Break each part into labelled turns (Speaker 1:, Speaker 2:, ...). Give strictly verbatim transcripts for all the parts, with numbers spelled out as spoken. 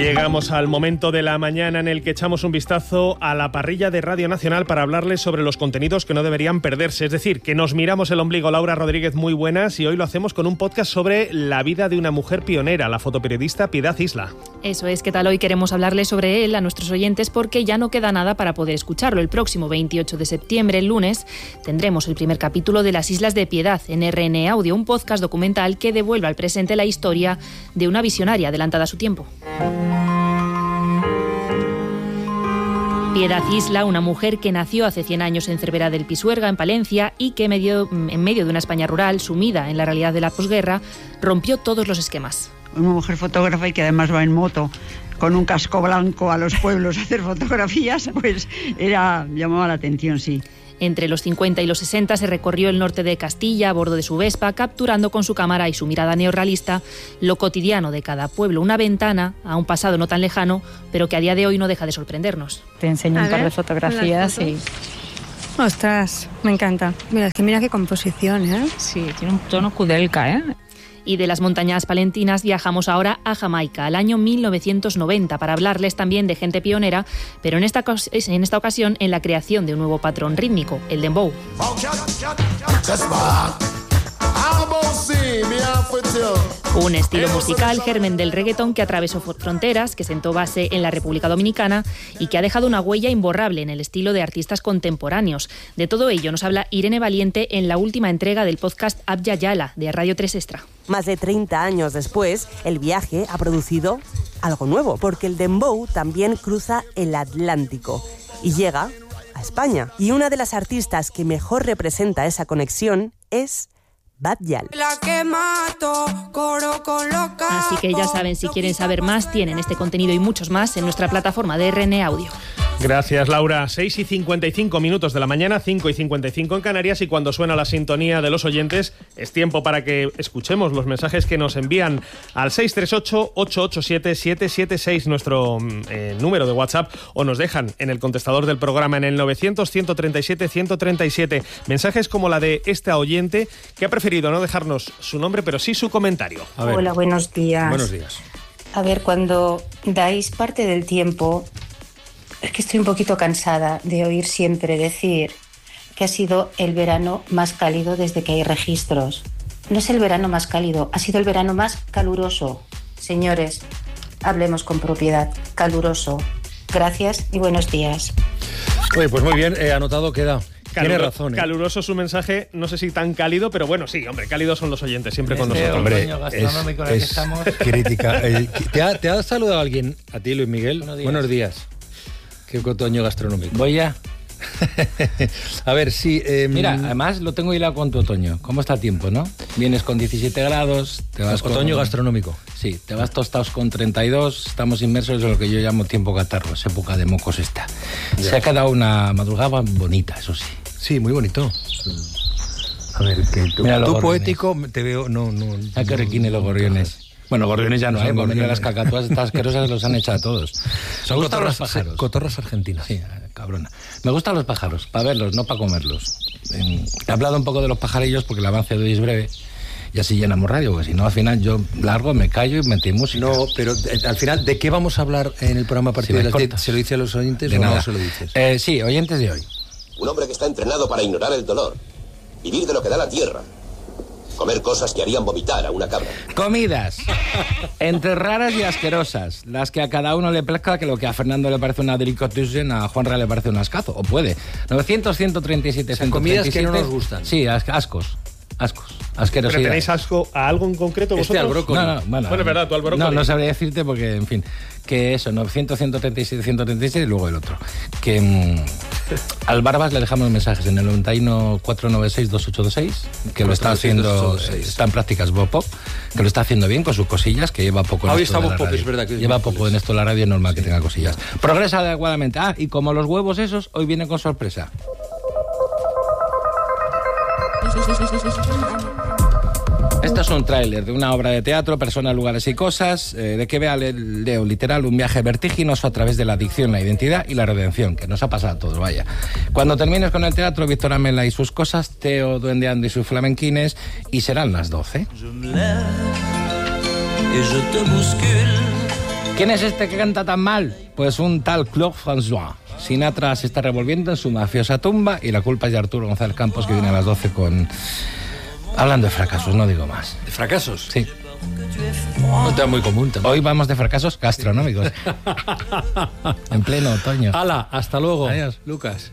Speaker 1: Llegamos al momento de la mañana en el que echamos un vistazo a la parrilla de Radio Nacional para hablarles sobre los contenidos que no deberían perderse. Es decir, que nos miramos el ombligo. Laura Rodríguez, muy buenas. Y hoy lo hacemos con un podcast sobre la vida de una mujer pionera, la fotoperiodista Piedad Isla.
Speaker 2: Eso es, ¿qué tal? Hoy queremos hablarles sobre él a nuestros oyentes porque ya no queda nada para poder escucharlo. El próximo veintiocho de septiembre, el lunes, tendremos el primer capítulo de Las Islas de Piedad en R N E Audio, un podcast documental que devuelve al presente la historia de una visionaria adelantada a su tiempo. Piedad Isla, una mujer que nació hace cien años en Cervera del Pisuerga, en Palencia, y que medio, en medio de una España rural, sumida en la realidad de la posguerra, rompió todos los esquemas.
Speaker 3: Una mujer fotógrafa y que además va en moto con un casco blanco a los pueblos a hacer fotografías, pues era, llamaba la atención, sí.
Speaker 2: Entre los cincuenta y los sesenta se recorrió el norte de Castilla a bordo de su Vespa, capturando con su cámara y su mirada neorrealista lo cotidiano de cada pueblo. Una ventana a un pasado no tan lejano, pero que a día de hoy no deja de sorprendernos.
Speaker 4: Te enseño a un ver, par de fotografías y...
Speaker 5: Ostras, me encanta. Mira, es que mira qué composición, ¿eh?
Speaker 4: Sí, tiene un tono kudelka, ¿eh?
Speaker 2: Y de las montañas palentinas viajamos ahora a Jamaica, al año mil novecientos noventa, para hablarles también de gente pionera, pero en esta, en esta ocasión en la creación de un nuevo patrón rítmico, el dembow. Un estilo musical, germen del reggaetón, que atravesó fronteras, que sentó base en la República Dominicana y que ha dejado una huella imborrable en el estilo de artistas contemporáneos. De todo ello nos habla Irene Valiente en la última entrega del podcast Abya Yala, de Radio tres Extra.
Speaker 6: Más de treinta años después, el viaje ha producido algo nuevo, porque el dembow también cruza el Atlántico y llega a España. Y una de las artistas que mejor representa esa conexión es Bad Gyal.
Speaker 2: Así que ya saben, si quieren saber más, tienen este contenido y muchos más en nuestra plataforma de R N E Audio.
Speaker 1: Gracias, Laura. seis y cincuenta y cinco minutos de la mañana, cinco y cincuenta y cinco en Canarias, y cuando suena la sintonía de los oyentes, es tiempo para que escuchemos los mensajes que nos envían al seis tres ocho, ocho ocho siete, siete siete seis, nuestro eh, número de WhatsApp, o nos dejan en el contestador del programa en el novecientos, ciento treinta y siete, ciento treinta y siete. Mensajes como la de esta oyente, que ha preferido no dejarnos su nombre, pero sí su comentario.
Speaker 7: Hola, buenos días.
Speaker 1: Buenos días.
Speaker 7: A ver, cuando dais parte del tiempo... Es que estoy un poquito cansada de oír siempre decir que ha sido el verano más cálido desde que hay registros. No es el verano más cálido, ha sido el verano más caluroso. Señores, hablemos con propiedad. Caluroso. Gracias y buenos días.
Speaker 8: Oye, pues muy bien, eh, anotado queda.
Speaker 1: Caluro,
Speaker 8: Tiene razón, ¿eh?
Speaker 1: Caluroso su mensaje, no sé si tan cálido, pero bueno, sí, hombre, cálidos son los oyentes, siempre con
Speaker 8: este
Speaker 1: nosotros.
Speaker 8: Hombre, es, es crítica. Eh, ¿te, ha, ¿Te ha saludado alguien a ti, Luis Miguel?
Speaker 9: Buenos días.
Speaker 8: Buenos días. Qué otoño gastronómico.
Speaker 9: Voy ya.
Speaker 8: A ver, sí. Eh,
Speaker 9: Mira, además lo tengo hilado con tu otoño. ¿Cómo está tiempo, no? Vienes con diecisiete grados. Te vas
Speaker 8: otoño
Speaker 9: con,
Speaker 8: gastronómico.
Speaker 9: Sí, te vas tostados con treinta y dos. Estamos inmersos en lo que yo llamo tiempo catarro, es época de mocos esta. Ya. Se ha quedado una madrugada bonita, eso sí.
Speaker 8: Sí, muy bonito. A ver, que tú, tú poético te veo... No, no.
Speaker 9: A que requine los gorriones. Bueno, gorriones ya no hay, porque las cacatúas estas asquerosas los han echado a todos.
Speaker 8: Son cotorras, los pájaros. Cotorras argentinas.
Speaker 9: Sí, cabrona. Me gustan los pájaros, para verlos, no para comerlos. He hablado un poco de los pajarillos porque el avance de hoy es breve y así llenamos radio, porque si no, al final yo largo, me callo y metí música.
Speaker 8: No, pero eh, al final, ¿de qué vamos a hablar en el programa a partir
Speaker 9: si
Speaker 8: de las diez? ¿Se lo dice a los oyentes
Speaker 9: de
Speaker 8: o
Speaker 9: nada.
Speaker 8: no se lo dices?
Speaker 9: Eh, sí, oyentes de hoy.
Speaker 10: Un hombre que está entrenado para ignorar el dolor, vivir de lo que da la tierra, comer cosas que harían vomitar a una cabra.
Speaker 9: Comidas. Entre raras y asquerosas. Las que a cada uno le plazca, que lo que a Fernando le parece una delicatessen, a Juanra le parece un ascazo. O puede. novecientos, ciento treinta y siete,
Speaker 8: o sea, comidas que no nos gustan.
Speaker 9: Sí, ascos. Ascos. Asquerosidad.
Speaker 1: ¿Pero tenéis asco a algo en concreto vosotros?
Speaker 8: Este al brócoli.
Speaker 9: No, no, bueno,
Speaker 1: bueno, es verdad, tú al brócoli.
Speaker 9: No, no sabría decirte porque, en fin, que eso, novecientos, ciento treinta y siete, ciento treinta y siete y luego el otro. Que mmm, al Barbas le dejamos mensajes en el noventa y uno, cuatrocientos noventa y seis, veintiocho veintiséis, que lo está haciendo, está en prácticas Bob Pop, que lo está haciendo bien con sus cosillas, que lleva poco en
Speaker 8: Hoy
Speaker 9: esto de la
Speaker 8: Pop,
Speaker 9: radio.
Speaker 8: es verdad que
Speaker 9: lleva poco en esto de la radio, es normal que tenga cosillas. Progresa adecuadamente. Ah, y como los huevos esos, hoy viene con sorpresa. Esto es un tráiler de una obra de teatro, Personas, Lugares y Cosas, eh, de que vea Leo, literal, un viaje vertiginoso a través de la adicción, la identidad y la redención, que nos ha pasado a todos, vaya. Cuando termines con el teatro, Víctor Amela y sus cosas, Teo duendeando y sus flamenquines, y serán las doce. ¿Quién es este que canta tan mal? Pues un tal Claude François. Sinatra se está revolviendo en su mafiosa tumba y la culpa es de Arturo González Campos, que viene a las doce con... Hablando de fracasos, no digo más.
Speaker 8: ¿De fracasos?
Speaker 9: Sí.
Speaker 8: Un tema muy común también.
Speaker 9: Hoy vamos de fracasos gastronómicos. En pleno otoño.
Speaker 8: Hala, hasta luego.
Speaker 9: Adiós.
Speaker 8: Lucas.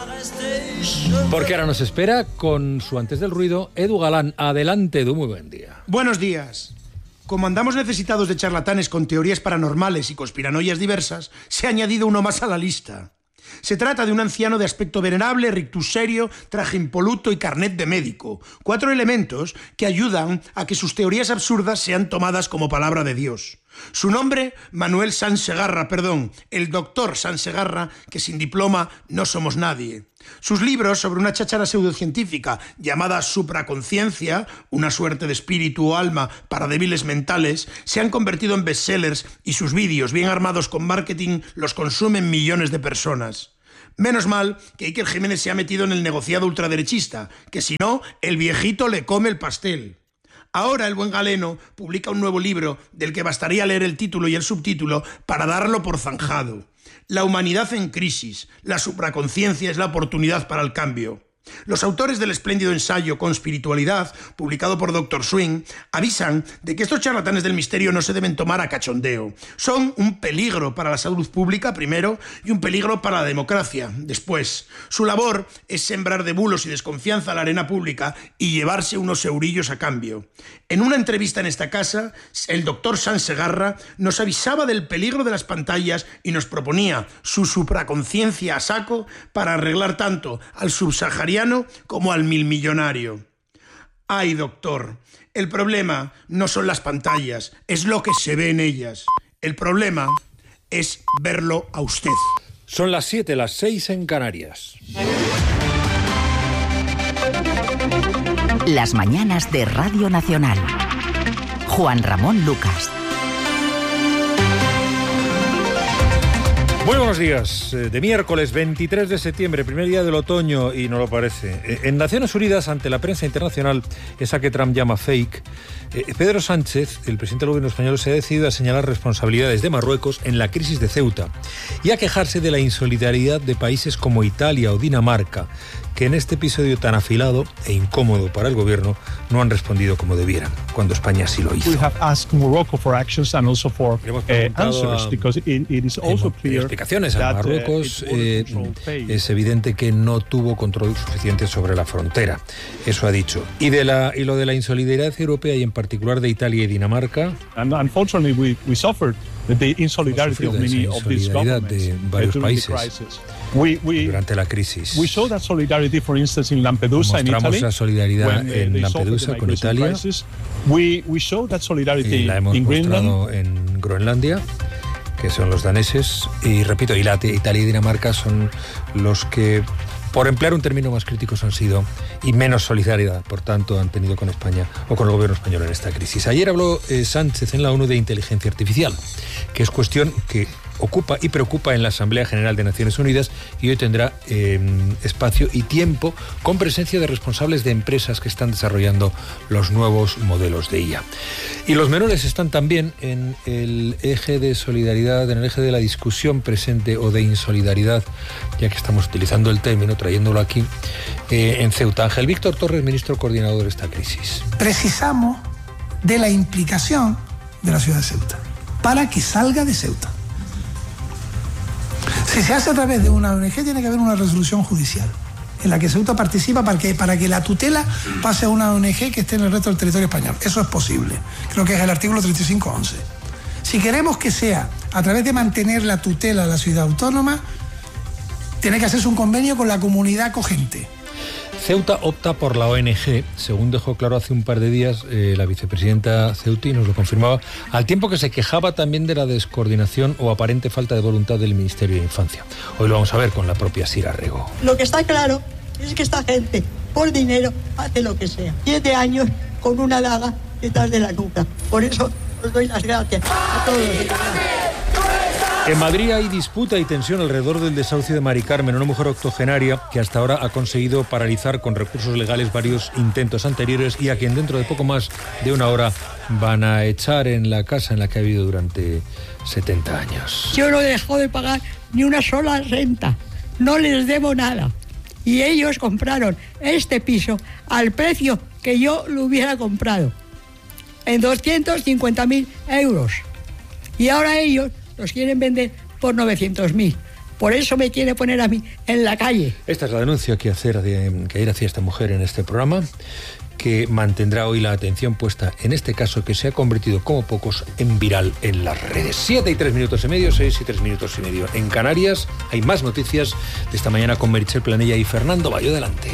Speaker 8: Porque ahora nos espera, con su Antes del Ruido, Edu Galán. Adelante, Edu, muy buen día.
Speaker 11: Buenos días. Como andamos necesitados de charlatanes con teorías paranormales y conspiranoias diversas, se ha añadido uno más a la lista. Se trata de un anciano de aspecto venerable, rictus serio, traje impoluto y carnet de médico. Cuatro elementos que ayudan a que sus teorías absurdas sean tomadas como palabra de Dios. Su nombre, Manuel Sansegarra, perdón, el doctor Sansegarra, que sin diploma no somos nadie. Sus libros sobre una cháchara pseudocientífica llamada supraconciencia, una suerte de espíritu o alma para débiles mentales, se han convertido en bestsellers y sus vídeos, bien armados con marketing, los consumen millones de personas. Menos mal que Iker Jiménez se ha metido en el negociado ultraderechista, que si no, el viejito le come el pastel. Ahora el buen galeno publica un nuevo libro del que bastaría leer el título y el subtítulo para darlo por zanjado. La humanidad en crisis, la supraconciencia es la oportunidad para el cambio. Los autores del espléndido ensayo Conspiritualidad, publicado por doctor Swing, avisan de que estos charlatanes del misterio no se deben tomar a cachondeo. Son un peligro para la salud pública, primero, y un peligro para la democracia, después. Su labor es sembrar de bulos y desconfianza la arena pública y llevarse unos eurillos a cambio. En una entrevista en esta casa, el doctor Sansegarra nos avisaba del peligro de las pantallas y nos proponía su supraconciencia a saco para arreglar tanto al subsahariano como al milmillonario. Ay, doctor, el problema no son las pantallas, es lo que se ve en ellas. El problema es verlo a usted.
Speaker 8: Son las siete, las seis en Canarias.
Speaker 12: Las mañanas de Radio Nacional. Juan Ramón Lucas.
Speaker 8: Muy buenos días. De miércoles veintitrés de septiembre, primer día del otoño, y no lo parece. En Naciones Unidas, ante la prensa internacional, esa que Trump llama fake, Pedro Sánchez, el presidente del gobierno español, se ha decidido a señalar responsabilidades de Marruecos en la crisis de Ceuta y a quejarse de la insolidaridad de países como Italia o Dinamarca, que en este episodio tan afilado e incómodo para el gobierno no han respondido como debieran, cuando España sí lo hizo.
Speaker 13: We have asked Morocco for actions and also for uh, answers, because it, it is also clear
Speaker 8: explicaciones a Marruecos. Uh, eh, es evidente que no tuvo control suficiente sobre la frontera. Eso ha dicho. Y de la y lo de la insolidaridad europea y en particular de Italia y Dinamarca.
Speaker 13: And unfortunately we we suffered the insolidarity of many of these governments
Speaker 8: de varios países
Speaker 13: we, we,
Speaker 8: durante la crisis.
Speaker 13: We showed that solidarity, for instance, in Lampedusa, in
Speaker 8: Mostramos
Speaker 13: Italy,
Speaker 8: la solidaridad en Lampedusa con Italia.
Speaker 13: We, we showed that solidarity
Speaker 8: y la hemos
Speaker 13: in
Speaker 8: mostrado
Speaker 13: Greenland.
Speaker 8: en Groenlandia, que son los daneses, y repito, y la, Italia y Dinamarca son los que, por emplear un término más crítico, han sido, y menos solidaridad, por tanto, han tenido con España o con el gobierno español en esta crisis. Ayer habló eh, Sánchez en la ONU de inteligencia artificial, que es cuestión que ocupa y preocupa en la Asamblea General de Naciones Unidas, y hoy tendrá eh, espacio y tiempo con presencia de responsables de empresas que están desarrollando los nuevos modelos de I A. Y los menores están también en el eje de solidaridad, en el eje de la discusión presente o de insolidaridad, ya que estamos utilizando el término, trayéndolo aquí, eh, en Ceuta. Ángel Víctor Torres, ministro coordinador de esta crisis.
Speaker 14: Precisamos de la implicación de la ciudad de Ceuta para que salga de Ceuta. Si se hace a través de una O N G, tiene que haber una resolución judicial en la que Ceuta participa para que, para que la tutela pase a una O N G que esté en el resto del territorio español. Eso es posible. Creo que es el artículo treinta y cinco once. Si queremos que sea a través de mantener la tutela a la ciudad autónoma, tiene que hacerse un convenio con la comunidad acogente.
Speaker 8: Ceuta opta por la O N G, según dejó claro hace un par de días eh, la vicepresidenta Ceuti, nos lo confirmaba, al tiempo que se quejaba también de la descoordinación o aparente falta de voluntad del Ministerio de Infancia. Hoy lo vamos a ver con la propia Sira Rego.
Speaker 15: Lo que está claro es que esta gente, por dinero, hace lo que sea. Siete años con una daga detrás de la nuca. Por eso os doy las gracias a todos.
Speaker 8: En Madrid hay disputa y tensión alrededor del desahucio de Mari Carmen, una mujer octogenaria que hasta ahora ha conseguido paralizar con recursos legales varios intentos anteriores y a quien dentro de poco más de una hora van a echar en la casa en la que ha vivido durante setenta años.
Speaker 15: Yo no he dejado de pagar ni una sola renta, no les debo nada. Y ellos compraron este piso al precio que yo lo hubiera comprado, en doscientos cincuenta mil euros. Y ahora ellos los quieren vender por novecientos mil. Por eso me quiere poner a mí en la calle.
Speaker 8: Esta es la denuncia que hacer de, que ayer hacía esta mujer en este programa, que mantendrá hoy la atención puesta en este caso que se ha convertido como pocos en viral en las redes. Siete y tres minutos y medio, seis y tres minutos y medio. En Canarias hay más noticias de esta mañana con Meritxell Planella y Fernando Bayo. Delante.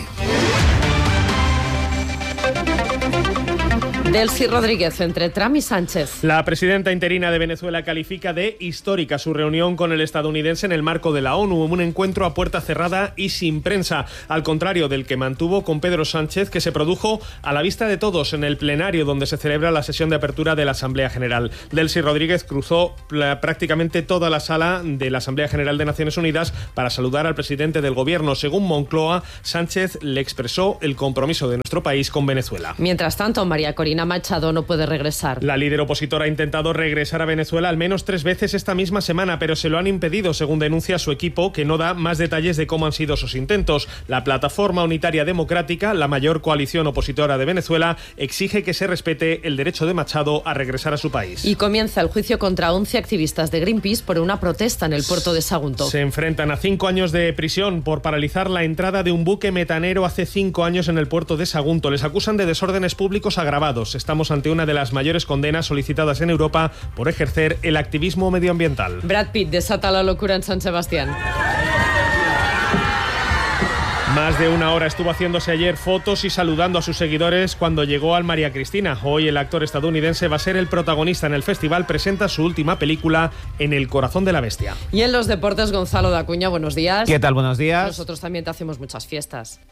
Speaker 16: Delcy Rodríguez, entre Trump y Sánchez.
Speaker 1: La presidenta interina de Venezuela califica de histórica su reunión con el estadounidense en el marco de la ONU, un encuentro a puerta cerrada y sin prensa, al contrario del que mantuvo con Pedro Sánchez, que se produjo a la vista de todos en el plenario donde se celebra la sesión de apertura de la Asamblea General. Delcy Rodríguez cruzó prácticamente toda la sala de la Asamblea General de Naciones Unidas para saludar al presidente del gobierno. Según Moncloa, Sánchez le expresó el compromiso de nuestro país con Venezuela.
Speaker 16: Mientras tanto, María Corina Machado no puede regresar.
Speaker 1: La líder opositora ha intentado regresar a Venezuela al menos tres veces esta misma semana, pero se lo han impedido, según denuncia su equipo, que no da más detalles de cómo han sido sus intentos. La Plataforma Unitaria Democrática, la mayor coalición opositora de Venezuela, exige que se respete el derecho de Machado a regresar a su país.
Speaker 16: Y comienza el juicio contra once activistas de Greenpeace por una protesta en el puerto de Sagunto.
Speaker 1: Se enfrentan a cinco años de prisión por paralizar la entrada de un buque metanero hace cinco años en el puerto de Sagunto. Les acusan de desórdenes públicos agravados. Estamos ante una de las mayores condenas solicitadas en Europa por ejercer el activismo medioambiental.
Speaker 16: Brad Pitt desata la locura en San Sebastián.
Speaker 1: Más de una hora estuvo haciéndose ayer fotos y saludando a sus seguidores cuando llegó al María Cristina. Hoy el actor estadounidense va a ser el protagonista en el festival. Presenta su última película, En el corazón de la bestia.
Speaker 16: Y en los deportes, Gonzalo Dacuña, buenos días.
Speaker 17: ¿Qué tal? Buenos días.
Speaker 16: Nosotros también te hacemos muchas fiestas.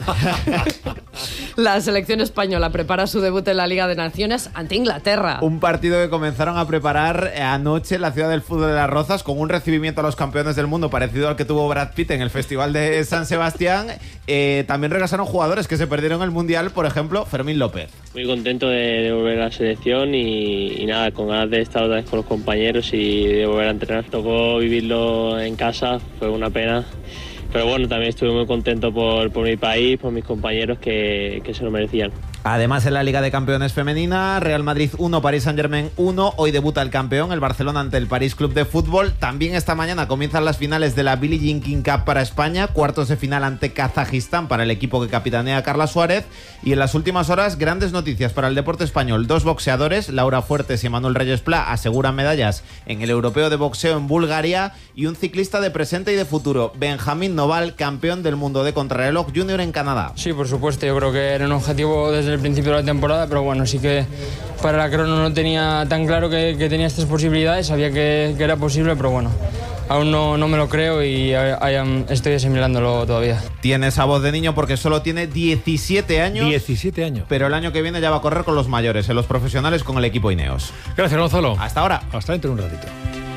Speaker 16: La selección española prepara su debut en la Liga de Naciones ante Inglaterra.
Speaker 17: Un partido que comenzaron a preparar anoche en la ciudad del fútbol de Las Rozas con un recibimiento a los campeones del mundo parecido al que tuvo Brad Pitt en el Festival de San Sebastián. Eh, también regresaron jugadores que se perdieron el Mundial, por ejemplo, Fermín López.
Speaker 18: Muy contento de, de volver a la selección y, y nada, con ganas de estar otra vez con los compañeros y de volver a entrenar. Tocó vivirlo en casa, fue una pena. Pero bueno, también estuve muy contento por, por mi país, por mis compañeros que, que se lo merecían.
Speaker 17: Además, en la Liga de Campeones Femenina, Real Madrid uno, Paris Saint-Germain uno. Hoy debuta el campeón, el Barcelona, ante el París Club de Fútbol. También esta mañana comienzan las finales de la Billie Jean King Cup para España. Cuartos de final ante Kazajistán para el equipo que capitanea Carla Suárez. Y en las últimas horas, grandes noticias para el deporte español. Dos boxeadores, Laura Fuertes y Manuel Reyes Pla, aseguran medallas en el Europeo de Boxeo en Bulgaria. Y un ciclista de presente y de futuro, Benjamín Noval, campeón del mundo de contrarreloj junior en Canadá.
Speaker 19: Sí, por supuesto, yo creo que era un objetivo desde el principio de la temporada, pero bueno, sí que para la crono no tenía tan claro que, que tenía estas posibilidades, sabía que, que era posible, pero bueno, aún no, no me lo creo y I, I am, estoy asimilándolo todavía.
Speaker 17: Tiene esa voz de niño porque solo tiene diecisiete años.
Speaker 8: diecisiete años.
Speaker 17: Pero el año que viene ya va a correr con los mayores, en los profesionales, con el equipo Ineos.
Speaker 8: Gracias, Gonzalo.
Speaker 17: Hasta ahora.
Speaker 8: Hasta dentro de un ratito.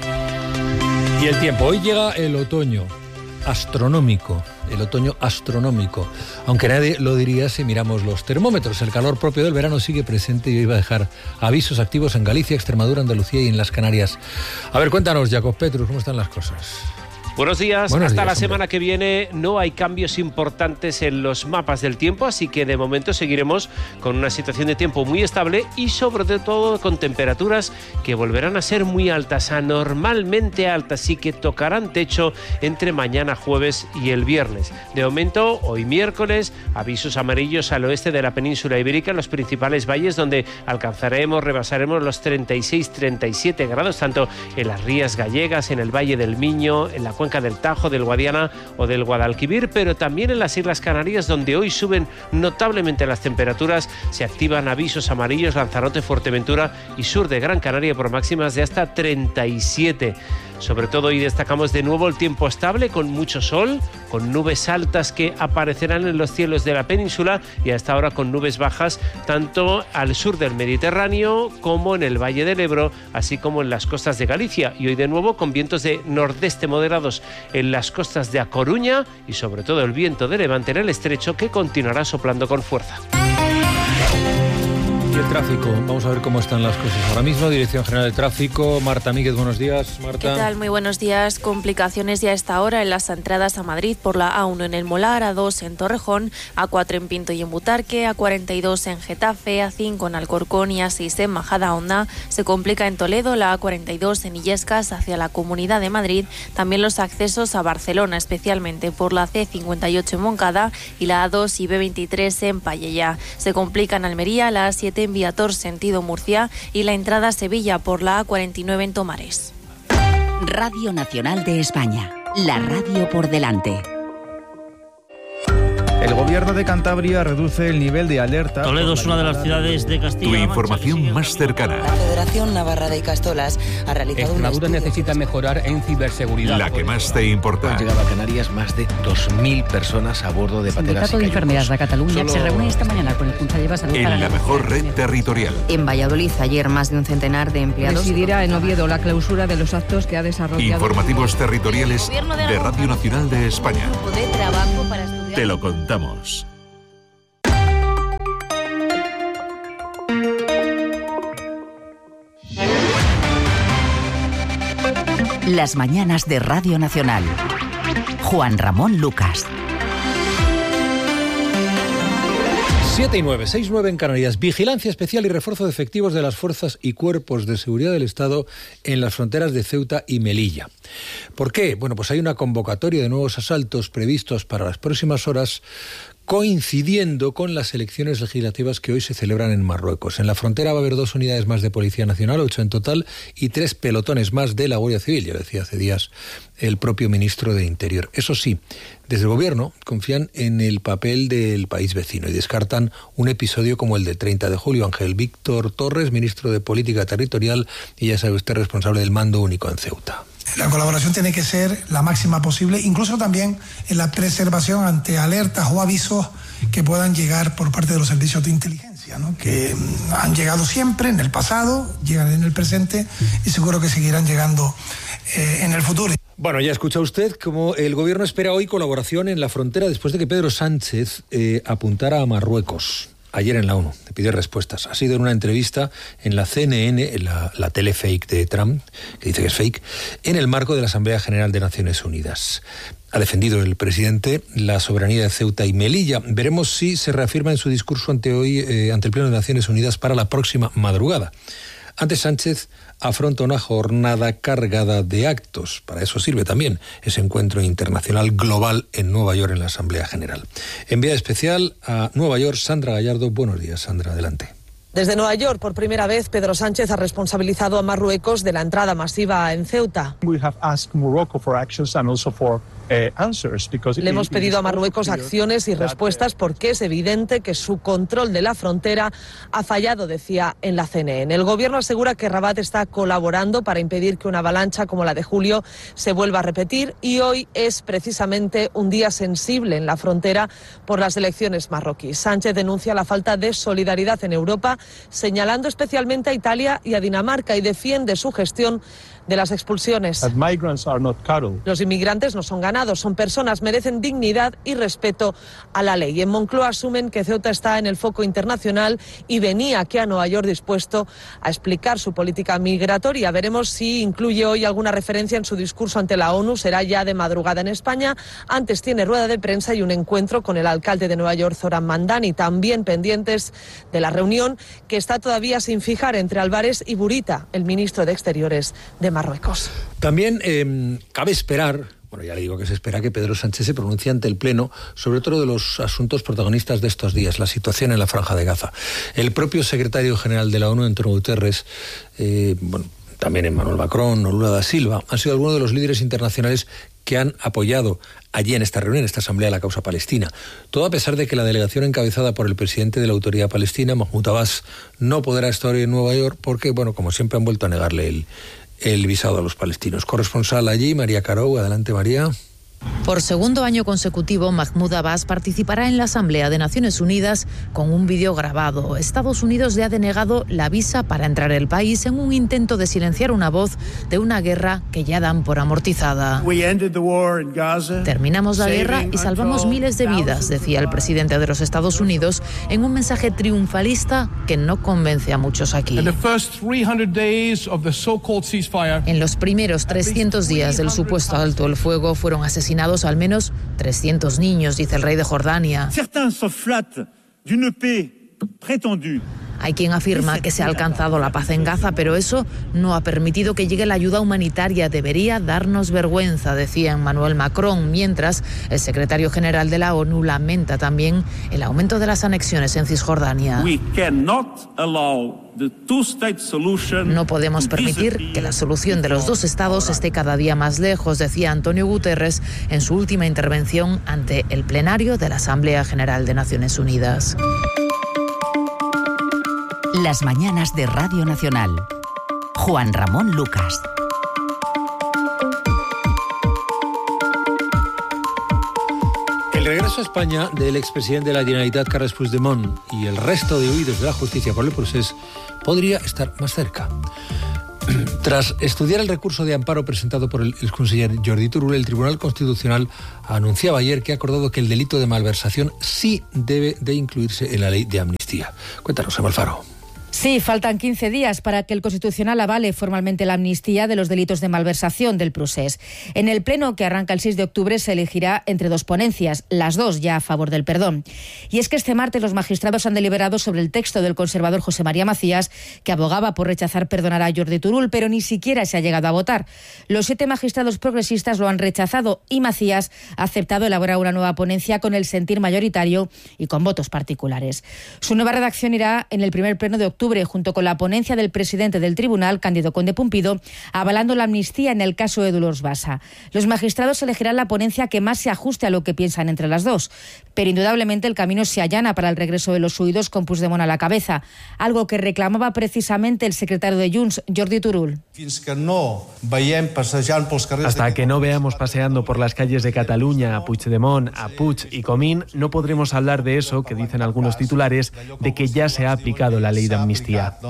Speaker 8: Y el tiempo. Hoy llega el otoño astronómico, el otoño astronómico, aunque nadie lo diría si miramos los termómetros. El calor propio del verano sigue presente y hoy va a dejar avisos activos en Galicia, Extremadura, Andalucía y en las Canarias. A ver, cuéntanos, Jacob Petrus, ¿cómo están las cosas?
Speaker 20: Buenos días.
Speaker 8: Buenos
Speaker 20: Hasta
Speaker 8: días,
Speaker 20: la
Speaker 8: hombre.
Speaker 20: semana que viene no hay cambios importantes en los mapas del tiempo, así que de momento seguiremos con una situación de tiempo muy estable y sobre todo con temperaturas que volverán a ser muy altas, anormalmente altas, y que tocarán techo entre mañana jueves y el viernes. De momento, hoy miércoles, avisos amarillos al oeste de la península ibérica, en los principales valles, donde alcanzaremos, rebasaremos los treinta y seis treinta y siete grados, tanto en las Rías Gallegas, en el Valle del Miño, en la cuenca del Tajo, del Guadiana o del Guadalquivir, pero también en las Islas Canarias, donde hoy suben notablemente las temperaturas. Se activan avisos amarillos, Lanzarote, Fuerteventura y sur de Gran Canaria por máximas de hasta treinta y siete. Sobre todo hoy destacamos de nuevo el tiempo estable con mucho sol, con nubes altas que aparecerán en los cielos de la península y hasta ahora con nubes bajas tanto al sur del Mediterráneo como en el Valle del Ebro, así como en las costas de Galicia. Y hoy de nuevo con vientos de nordeste moderados en las costas de A Coruña y sobre todo el viento de levante en el estrecho que continuará soplando con fuerza.
Speaker 8: Y el tráfico, vamos a ver cómo están las cosas ahora mismo. Dirección General de Tráfico, Marta Míguez, buenos días. Marta.
Speaker 21: ¿Qué tal? Muy buenos días. Complicaciones ya a esta hora en las entradas a Madrid por la A uno en el Molar, A dos en Torrejón, A cuatro en Pinto y en Butarque, A cuarenta y dos en Getafe, A cinco en Alcorcón y A seis en Majadahonda. Se complica en Toledo, la A cuarenta y dos en Illescas hacia la Comunidad de Madrid. También los accesos a Barcelona, especialmente por la C cincuenta y ocho en Moncada y la A dos y B veintitrés en Pallella. Se complica en Almería, la A siete en Viator, sentido Murcia, y la entrada a Sevilla por la A cuarenta y nueve en Tomares.
Speaker 12: Radio Nacional de España, la radio por delante.
Speaker 22: El gobierno de Cantabria reduce el nivel de alerta.
Speaker 23: Toledo es una de las ciudades de Castilla.
Speaker 24: Tu información más cercana.
Speaker 25: La Federación Navarra de Icastolas ha realizado
Speaker 26: Extremadura necesita mejorar en ciberseguridad.
Speaker 24: La que más te importa.
Speaker 27: Han llegado a Canarias más de dos mil personas a bordo de pateras.
Speaker 28: El Sindicato de Enfermeras de Cataluña
Speaker 27: Solo...
Speaker 28: se reúne esta mañana con el Consejo de Salud.
Speaker 24: En la mejor red territorial.
Speaker 29: En Valladolid ayer más de un centenar de empleados.
Speaker 30: Presidirá en Oviedo la clausura de los actos que ha desarrollado.
Speaker 24: Informativos territoriales de Radio Nacional de España.
Speaker 21: De trabajo para estudiar.
Speaker 24: Te lo contamos.
Speaker 12: Las mañanas de Radio Nacional. Juan Ramón Lucas.
Speaker 8: siete y nueve, seis y nueve en Canarias. Vigilancia especial y refuerzo de efectivos de las fuerzas y cuerpos de seguridad del Estado en las fronteras de Ceuta y Melilla. ¿Por qué? Bueno, pues hay una convocatoria de nuevos asaltos previstos para las próximas horas, coincidiendo con las elecciones legislativas que hoy se celebran en Marruecos. En la frontera va a haber dos unidades más de Policía Nacional, ocho en total, y tres pelotones más de la Guardia Civil, ya lo decía hace días el propio ministro de Interior. Eso sí, desde el Gobierno confían en el papel del país vecino y descartan un episodio como el del treinta de julio. Ángel Víctor Torres, ministro de Política Territorial, y ya sabe usted, responsable del mando único en Ceuta.
Speaker 14: La colaboración tiene que ser la máxima posible, incluso también en la preservación ante alertas o avisos que puedan llegar por parte de los servicios de inteligencia, ¿no? Que han llegado siempre en el pasado, llegan en el presente y seguro que seguirán llegando eh, en el futuro.
Speaker 8: Bueno, ya escucha usted cómo el Gobierno espera hoy colaboración en la frontera después de que Pedro Sánchez eh, apuntara a Marruecos. Ayer en la ONU, le pide respuestas. Ha sido en una entrevista en la C N N, en la, la tele fake de Trump, que dice que es fake, en el marco de la Asamblea General de Naciones Unidas. Ha defendido el presidente la soberanía de Ceuta y Melilla. Veremos si se reafirma en su discurso ante hoy, eh, ante el Pleno de Naciones Unidas para la próxima madrugada. Antes, Sánchez afronta una jornada cargada de actos. Para eso sirve también ese encuentro internacional global en Nueva York en la Asamblea General. Enviada especial a Nueva York, Sandra Gallardo. Buenos días, Sandra, adelante.
Speaker 31: Desde Nueva York, por primera vez, Pedro Sánchez ha responsabilizado a Marruecos de la entrada masiva en Ceuta.
Speaker 13: We have asked Morocco for actions and also for uh, answers because
Speaker 31: Le hemos pedido a Marruecos acciones y respuestas porque es evidente que su control de la frontera ha fallado, decía en la C N N. El gobierno asegura que Rabat está colaborando para impedir que una avalancha como la de julio se vuelva a repetir y hoy es precisamente un día sensible en la frontera por las elecciones marroquíes. Sánchez denuncia la falta de solidaridad en Europa, señalando especialmente a Italia y a Dinamarca, y defiende su gestión de las expulsiones. Los inmigrantes no son ganados, son personas, merecen dignidad y respeto a la ley. En Moncloa asumen que Ceuta está en el foco internacional y venía aquí a Nueva York dispuesto a explicar su política migratoria. Veremos si incluye hoy alguna referencia en su discurso ante la ONU. Será ya de madrugada en España. Antes tiene rueda de prensa y un encuentro con el alcalde de Nueva York, Zoran Mandani, también pendientes de la reunión que está todavía sin fijar entre Álvarez y Burita, el ministro de Exteriores de Marruecos.
Speaker 8: También eh, cabe esperar, bueno, ya le digo que se espera que Pedro Sánchez se pronuncie ante el Pleno sobre otro de los asuntos protagonistas de estos días, la situación en la Franja de Gaza. El propio secretario general de la ONU, António Guterres, eh, bueno, también Emmanuel Macron o Lula da Silva, han sido algunos de los líderes internacionales que han apoyado allí en esta reunión, en esta asamblea, la causa palestina. Todo a pesar de que la delegación encabezada por el presidente de la Autoridad Palestina, Mahmoud Abbas, no podrá estar hoy en Nueva York porque, bueno, como siempre han vuelto a negarle el, el visado a los palestinos. Corresponsal allí, María Carou. Adelante, María.
Speaker 1: Por segundo año consecutivo, Mahmoud Abbas participará en la Asamblea de Naciones Unidas con un vídeo grabado. Estados Unidos le ha denegado la visa para entrar al país en un intento de silenciar una voz de una guerra que ya dan por amortizada. Terminamos la guerra y salvamos miles de vidas, decía el presidente de los Estados Unidos en un mensaje triunfalista que no convence a muchos aquí. En los primeros trescientos días del supuesto alto el fuego fueron asesinados al menos trescientos niños, dice el rey de Jordania. Hay quien afirma que se ha alcanzado la paz en Gaza, pero eso no ha permitido que llegue la ayuda humanitaria. Debería darnos vergüenza, decía Emmanuel Macron, mientras el secretario general de la ONU lamenta también el aumento de las anexiones en Cisjordania. No podemos permitir que la solución de los dos estados esté cada día más lejos, decía Antonio Guterres en su última intervención ante el plenario de la Asamblea General de Naciones Unidas.
Speaker 12: Las mañanas de Radio Nacional. Juan Ramón Lucas.
Speaker 8: El regreso a España del expresidente de la Generalitat, Carles Puigdemont, y el resto de huidos de la justicia por el procés podría estar más cerca. Tras estudiar el recurso de amparo presentado por el exconseller Jordi Turull, el Tribunal Constitucional anunciaba ayer que ha acordado que el delito de malversación sí debe de incluirse en la ley de amnistía. Cuéntanos, Eva Alfaro.
Speaker 2: Sí, faltan quince días para que el Constitucional avale formalmente la amnistía de los delitos de malversación del procés. En el pleno que arranca el seis de octubre se elegirá entre dos ponencias, las dos ya a favor del perdón. Y es que este martes los magistrados han deliberado sobre el texto del conservador José María Macías, que abogaba por rechazar perdonar a Jordi Turull, pero ni siquiera se ha llegado a votar. Los siete magistrados progresistas lo han rechazado y Macías ha aceptado elaborar una nueva ponencia con el sentir mayoritario y con votos particulares. Su nueva redacción irá en el primer pleno de octubre octubre, junto con la ponencia del presidente del tribunal, Cándido Conde Pumpido, avalando la amnistía en el caso de Dolors Bassa. Los magistrados elegirán la ponencia que más se ajuste a lo que piensan entre las dos, pero indudablemente el camino se allana para el regreso de los huidos con Puigdemont a la cabeza, algo que reclamaba precisamente el secretario de Junts, Jordi Turull.
Speaker 3: Hasta que no veamos paseando por las calles de Cataluña a Puigdemont, a Puig y Comín, no podremos hablar de eso que dicen algunos titulares, de que ya se ha aplicado la ley de amnistía.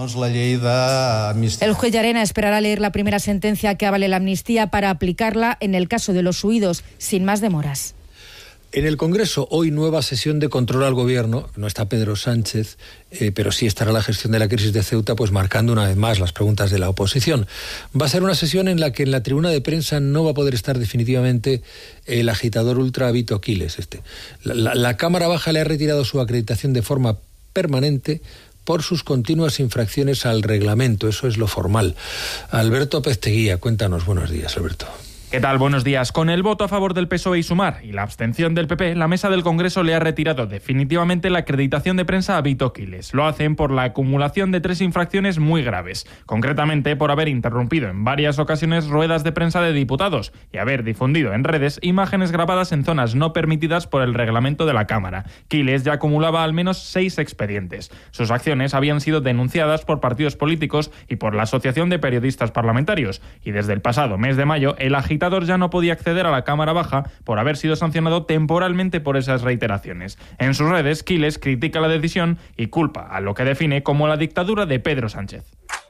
Speaker 2: El juez Llarena esperará leer la primera sentencia que avale la amnistía para aplicarla en el caso de los huidos, sin más demoras.
Speaker 8: En el Congreso, hoy nueva sesión de control al Gobierno. No está Pedro Sánchez, eh, pero sí estará la gestión de la crisis de Ceuta, pues marcando una vez más las preguntas de la oposición. Va a ser una sesión en la que en la tribuna de prensa no va a poder estar definitivamente el agitador ultra Vito Quiles. Este. La, la, la Cámara Baja le ha retirado su acreditación de forma permanente por sus continuas infracciones al reglamento. Eso es lo formal. Alberto Pesteguía, cuéntanos. Buenos días, Alberto.
Speaker 4: ¿Qué tal? Buenos días. Con el voto a favor del P S O E y Sumar y la abstención del P P, la mesa del Congreso le ha retirado definitivamente la acreditación de prensa a Vito Quiles. Lo hacen por la acumulación de tres infracciones muy graves, concretamente por haber interrumpido en varias ocasiones ruedas de prensa de diputados y haber difundido en redes imágenes grabadas en zonas no permitidas por el reglamento de la Cámara. Quiles ya acumulaba al menos seis expedientes. Sus acciones habían sido denunciadas por partidos políticos y por la Asociación de Periodistas Parlamentarios, y desde el pasado mes de mayo el agitador ya no podía acceder a la Cámara Baja por haber sido sancionado temporalmente por esas reiteraciones. En sus redes, Quiles critica la decisión y culpa a lo que define como la dictadura de Pedro Sánchez.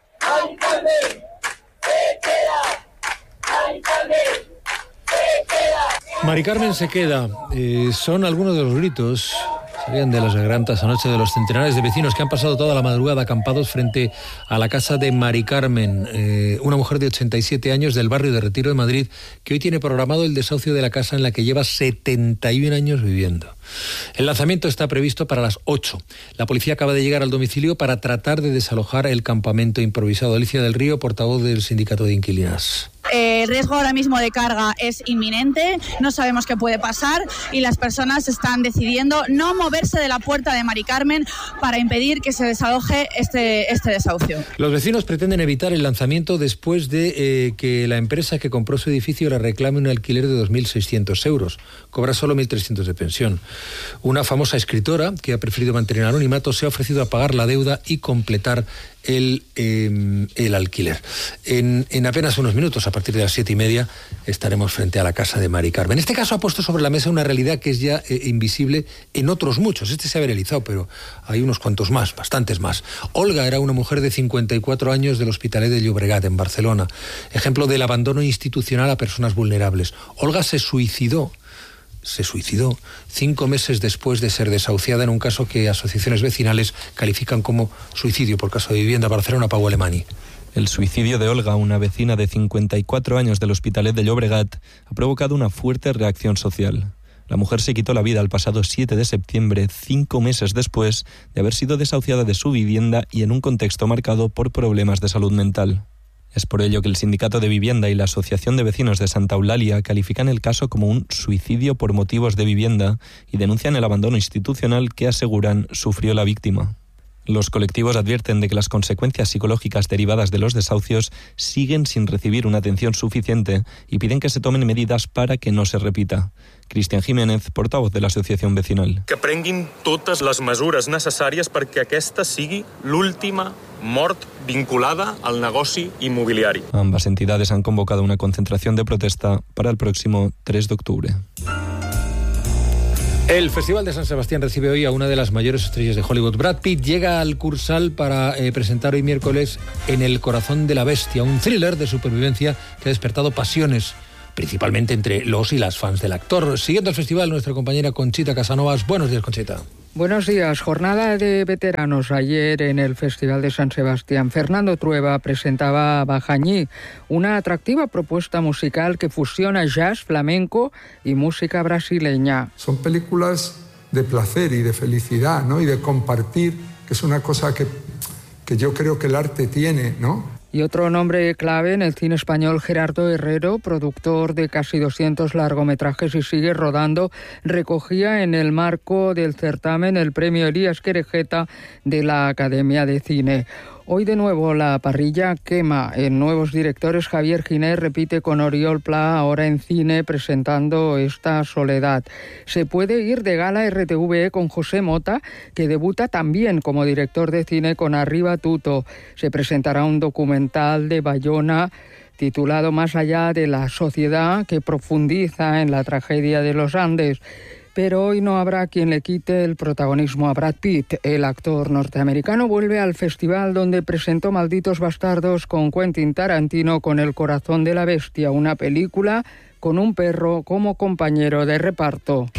Speaker 8: Mari Carmen se queda. Eh, son algunos de los gritos salían de las gargantas anoche de los centenares de vecinos que han pasado toda la madrugada acampados frente a la casa de Mari Carmen, eh, una mujer de ochenta y siete años del barrio de Retiro de Madrid, que hoy tiene programado el desahucio de la casa en la que lleva setenta y un años viviendo. El lanzamiento está previsto para las ocho. La policía acaba de llegar al domicilio para tratar de desalojar el campamento improvisado. Alicia del Río, portavoz del sindicato de inquilinas.
Speaker 5: Eh, el riesgo ahora mismo de carga es inminente, no sabemos qué puede pasar y las personas están decidiendo no moverse de la puerta de Mari Carmen para impedir que se desaloje este, este desahucio.
Speaker 8: Los vecinos pretenden evitar el lanzamiento después de eh, que la empresa que compró su edificio le reclame un alquiler de dos mil seiscientos euros. Cobra solo mil trescientos de pensión. Una famosa escritora que ha preferido mantener anonimato se ha ofrecido a pagar la deuda y completar el, eh, el alquiler. En, en apenas unos minutos, a partir de las siete y media, estaremos frente a la casa de Mari Carmen. En este caso ha puesto sobre la mesa una realidad que es ya eh, invisible en otros muchos. Este se ha viralizado, pero hay unos cuantos más, bastantes más. Olga era una mujer de cincuenta y cuatro años del Hospitalet de Llobregat, en Barcelona. Ejemplo del abandono institucional a personas vulnerables. Olga se suicidó. Se suicidó cinco meses después de ser desahuciada en un caso que asociaciones vecinales califican como suicidio por caso de vivienda. Barcelona, Pau Alemany.
Speaker 6: El suicidio de Olga, una vecina de cincuenta y cuatro años del Hospitalet de Llobregat, ha provocado una fuerte reacción social. La mujer se quitó la vida el pasado siete de septiembre, cinco meses después de haber sido desahuciada de su vivienda y en un contexto marcado por problemas de salud mental. Es por ello que el Sindicato de Vivienda y la Asociación de Vecinos de Santa Eulalia califican el caso como un suicidio por motivos de vivienda y denuncian el abandono institucional que aseguran sufrió la víctima. Los colectivos advierten de que las consecuencias psicológicas derivadas de los desahucios siguen sin recibir una atención suficiente y piden que se tomen medidas para que no se repita. Cristian Jiménez, portavoz de la Asociación Vecinal.
Speaker 7: Que prenguin totes les mesures necessàries perquè aquesta sigui l'última mort vinculada al negoci inmobiliari.
Speaker 6: Ambas entidades han convocado una concentración de protesta para el próximo tres de octubre.
Speaker 8: El Festival de San Sebastián recibe hoy a una de las mayores estrellas de Hollywood. Brad Pitt llega al Cursal para eh, presentar hoy miércoles En el corazón de la bestia, un thriller de supervivencia que ha despertado pasiones, principalmente entre los y las fans del actor. Siguiendo el festival, nuestra compañera Conchita Casanovas. Buenos días, Conchita.
Speaker 9: Buenos días. Jornada de veteranos ayer en el Festival de San Sebastián. Fernando Trueba presentaba Bajañí, una atractiva propuesta musical que fusiona jazz, flamenco y música brasileña.
Speaker 10: Son películas de placer y de felicidad, ¿no? Y de compartir, que es una cosa que, que yo creo que el arte tiene, ¿no?
Speaker 9: Y otro nombre clave en el cine español, Gerardo Herrero, productor de casi doscientos largometrajes y sigue rodando, recogía en el marco del certamen el premio Elías Querejeta de la Academia de Cine. Hoy de nuevo la parrilla quema. En Nuevos Directores, Javier Ginés repite con Oriol Pla, ahora en cine, presentando esta Soledad. Se puede ir de gala R T V E con José Mota, que debuta también como director de cine con Arriba Tuto. Se presentará un documental de Bayona titulado Más allá de la sociedad, que profundiza en la tragedia de los Andes. Pero hoy no habrá quien le quite el protagonismo a Brad Pitt. El actor norteamericano vuelve al festival donde presentó Malditos Bastardos con Quentin Tarantino con El corazón de la bestia, una película con un perro como compañero de reparto.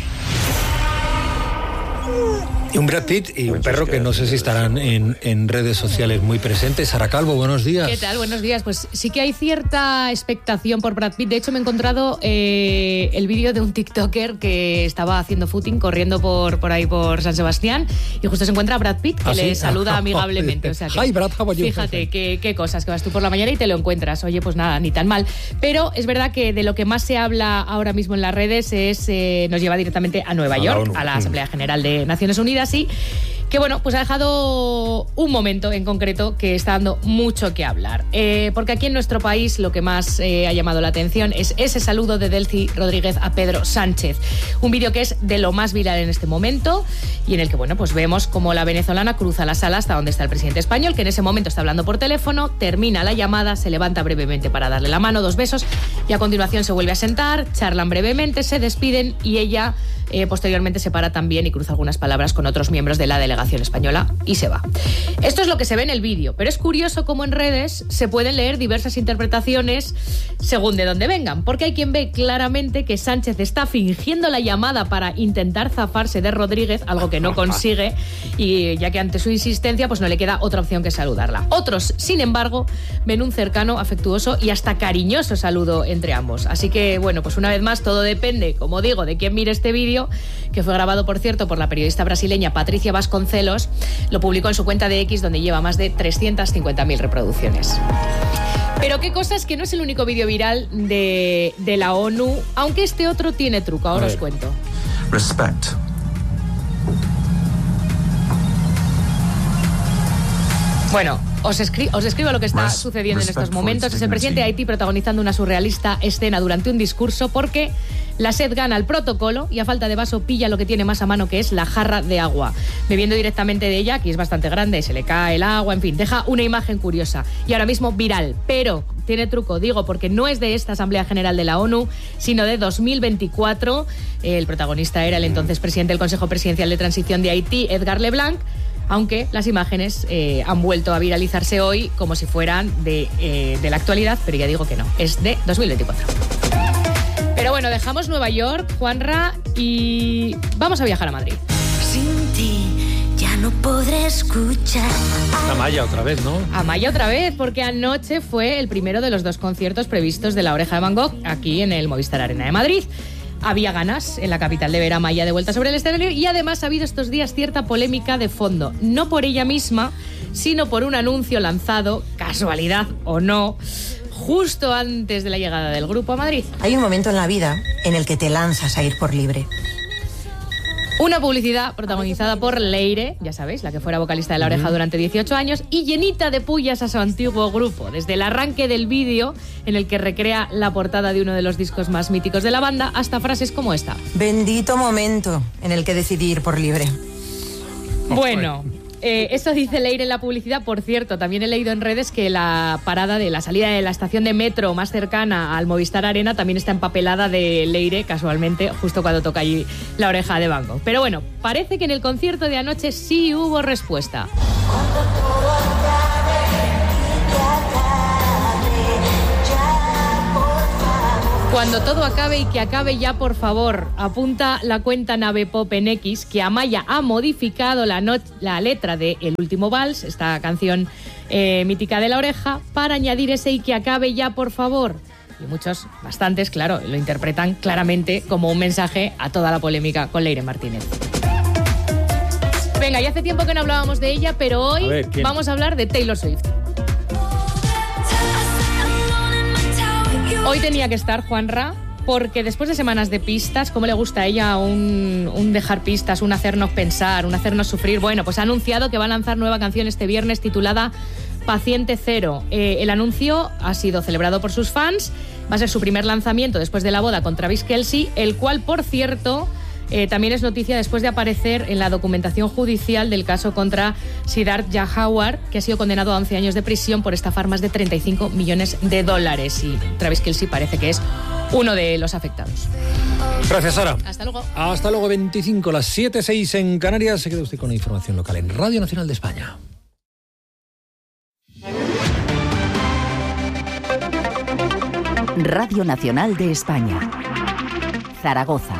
Speaker 8: Y un Brad Pitt y un perro que no sé si estarán en, en redes sociales muy presentes. Sara Calvo, buenos días.
Speaker 11: ¿Qué tal? Buenos días. Pues sí que hay cierta expectación por Brad Pitt. De hecho, me he encontrado eh, el vídeo de un TikToker que estaba haciendo footing, corriendo por, por ahí por San Sebastián, y justo se encuentra Brad Pitt, que ¿Ah, le sí? saluda amigablemente. O sea que,
Speaker 8: Hi, Brad, how are you?
Speaker 11: Fíjate qué, qué cosas, que vas tú por la mañana y te lo encuentras. Oye, pues nada, ni tan mal. Pero es verdad que de lo que más se habla ahora mismo en las redes es eh, nos lleva directamente a Nueva a York, la a la Asamblea General de Naciones Unidas, y que bueno, pues ha dejado un momento en concreto que está dando mucho que hablar. Eh, porque aquí en nuestro país lo que más eh, ha llamado la atención es ese saludo de Delcy Rodríguez a Pedro Sánchez. Un vídeo que es de lo más viral en este momento y en el que, bueno, pues vemos cómo la venezolana cruza la sala hasta donde está el presidente español, que en ese momento está hablando por teléfono, termina la llamada, se levanta brevemente para darle la mano, dos besos, y a continuación se vuelve a sentar, charlan brevemente, se despiden y ella eh, posteriormente se para también y cruza algunas palabras con otros miembros de la delegación española y se va. Esto es lo que se ve en el vídeo, pero es curioso cómo en redes se pueden leer diversas interpretaciones según de dónde vengan, porque hay quien ve claramente que Sánchez está fingiendo la llamada para intentar zafarse de Rodríguez, algo que no consigue, y ya que ante su insistencia pues no le queda otra opción que saludarla. Otros, sin embargo, ven un cercano, afectuoso y hasta cariñoso saludo entre ambos. Así que, bueno, pues una vez más todo depende, como digo, de quién mire este vídeo, que fue grabado, por cierto, por la periodista brasileña Patricia Vasconcelos. Lo publicó en su cuenta de X, donde lleva más de trescientas cincuenta mil reproducciones. Pero qué cosa es que no es el único vídeo viral de, de la ONU, aunque este otro tiene truco, ahora os cuento.
Speaker 15: Respect.
Speaker 11: Bueno, Os, escri- os describo lo que está sucediendo en estos momentos. Es el presidente de Haití protagonizando una surrealista escena durante un discurso porque la sed gana el protocolo y a falta de vaso pilla lo que tiene más a mano, que es la jarra de agua. Bebiendo directamente de ella, que es bastante grande, se le cae el agua, en fin, deja una imagen curiosa y ahora mismo viral. Pero tiene truco, digo, porque no es de esta Asamblea General de la ONU, sino de dos mil veinticuatro. El protagonista era el entonces presidente del Consejo Presidencial de Transición de Haití, Edgar Leblanc, aunque las imágenes eh, han vuelto a viralizarse hoy como si fueran de, eh, de la actualidad, pero ya digo que no, es de dos mil veinticuatro. Pero bueno, dejamos Nueva York, Juanra, y vamos a viajar a Madrid.
Speaker 15: Sin ti ya no podré escuchar.
Speaker 8: Amaya otra vez, ¿no?
Speaker 11: Amaya otra vez, porque anoche fue el primero de los dos conciertos previstos de La Oreja de Van Gogh aquí en el Movistar Arena de Madrid. Había ganas en la capital de ver a Amaya de vuelta sobre el escenario y además ha habido estos días cierta polémica de fondo, no por ella misma, sino por un anuncio lanzado, casualidad o no, justo antes de la llegada del grupo a Madrid.
Speaker 16: Hay un momento en la vida en el que te lanzas a ir por libre.
Speaker 11: Una publicidad protagonizada por Leire, ya sabéis, la que fuera vocalista de La Oreja durante dieciocho años, y llenita de pullas a su antiguo grupo. Desde el arranque del vídeo, en el que recrea la portada de uno de los discos más míticos de la banda, hasta frases como esta.
Speaker 16: Bendito momento en el que decidí ir por libre.
Speaker 11: Bueno, eh, eso dice Leire en la publicidad. Por cierto, también he leído en redes que la parada de la salida de la estación de metro más cercana al Movistar Arena también está empapelada de Leire, casualmente, justo cuando toca allí La Oreja de Van Gogh. Pero bueno, parece que en el concierto de anoche sí hubo respuesta. Cuando todo acabe y que acabe ya, por favor, apunta la cuenta Navepop en X que Amaya ha modificado la, no- la letra de El Último Vals, esta canción eh, mítica de La Oreja, para añadir ese y que acabe ya, por favor. Y muchos, bastantes, claro, lo interpretan claramente como un mensaje a toda la polémica con Leire Martínez. Venga, ya hace tiempo que no hablábamos de ella, pero hoy
Speaker 8: A ver, ¿quién?
Speaker 11: vamos a hablar de Taylor Swift. Hoy tenía que estar Juanra, porque después de semanas de pistas, como le gusta a ella un, un dejar pistas, un hacernos pensar, un hacernos sufrir, bueno, pues ha anunciado que va a lanzar nueva canción este viernes titulada Paciente Cero. Eh, el anuncio ha sido celebrado por sus fans, va a ser su primer lanzamiento después de la boda con Travis Kelce, el cual, por cierto, Eh, también es noticia después de aparecer en la documentación judicial del caso contra Siddharth Jahawar, que ha sido condenado a once años de prisión por estafar más de treinta y cinco millones de dólares. Y Travis Kelce parece que es uno de los afectados.
Speaker 8: Gracias, Sara.
Speaker 11: Hasta luego.
Speaker 8: Hasta luego, veinticinco, las siete seis en Canarias. Se queda usted con la información local en Radio Nacional de España.
Speaker 12: Radio Nacional de España. Zaragoza.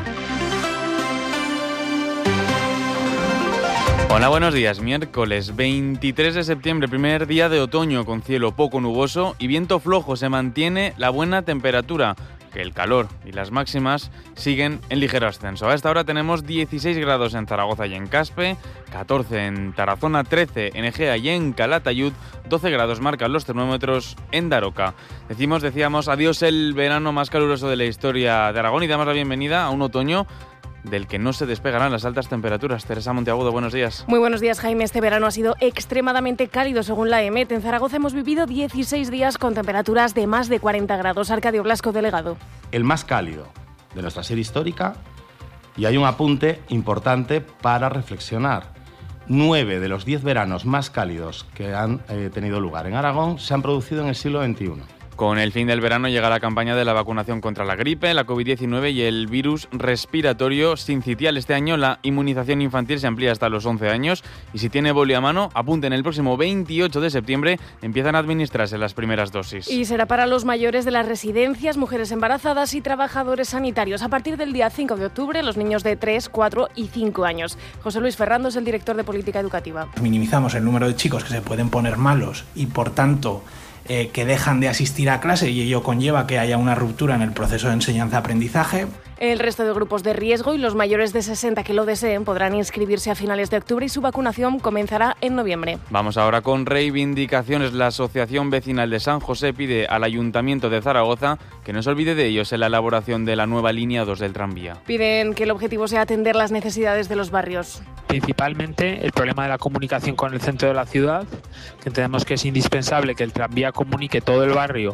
Speaker 17: Hola, buenos días. Miércoles veintitrés de septiembre, primer día de otoño, con cielo poco nuboso y viento flojo. Se mantiene la buena temperatura, que el calor y las máximas siguen en ligero ascenso. A esta hora tenemos dieciséis grados en Zaragoza y en Caspe, catorce en Tarazona, trece en Egea y en Calatayud, doce grados marcan los termómetros en Daroca. Decimos, decíamos, adiós el verano más caluroso de la historia de Aragón y damos la bienvenida a un otoño del que no se despegarán las altas temperaturas. Teresa Monteagudo, buenos días.
Speaker 18: Muy buenos días, Jaime. Este verano ha sido extremadamente cálido, según la EMET. En Zaragoza hemos vivido dieciséis días con temperaturas de más de cuarenta grados. Arcadio Blasco, delegado.
Speaker 19: El más cálido de nuestra serie histórica, y hay un apunte importante para reflexionar. Nueve de los diez veranos más cálidos que han eh, tenido lugar en Aragón se han producido en el siglo veintiuno.
Speaker 17: Con el fin del verano llega la campaña de la vacunación contra la gripe, la covid diecinueve y el virus respiratorio sincitial. Este año la inmunización infantil se amplía hasta los once años y si tiene boli a mano, apunten, el próximo veintiocho de septiembre empiezan a administrarse las primeras dosis.
Speaker 18: Y será para los mayores de las residencias, mujeres embarazadas y trabajadores sanitarios. A partir del día cinco de octubre, los niños de tres, cuatro y cinco años. José Luis Ferrando es el director de Política Educativa.
Speaker 20: Minimizamos el número de chicos que se pueden poner malos y, por tanto, Eh, que dejan de asistir a clase y ello conlleva que haya una ruptura en el proceso de enseñanza-aprendizaje.
Speaker 18: El resto de grupos de riesgo y los mayores de sesenta que lo deseen podrán inscribirse a finales de octubre y su vacunación comenzará en noviembre.
Speaker 17: Vamos ahora con reivindicaciones. La Asociación Vecinal de San José pide al Ayuntamiento de Zaragoza que no se olvide de ellos en la elaboración de la nueva línea dos del tranvía.
Speaker 18: Piden que el objetivo sea atender las necesidades de los barrios.
Speaker 14: Principalmente el problema de la comunicación con el centro de la ciudad, que entendemos que es indispensable que el tranvía comunique todo el barrio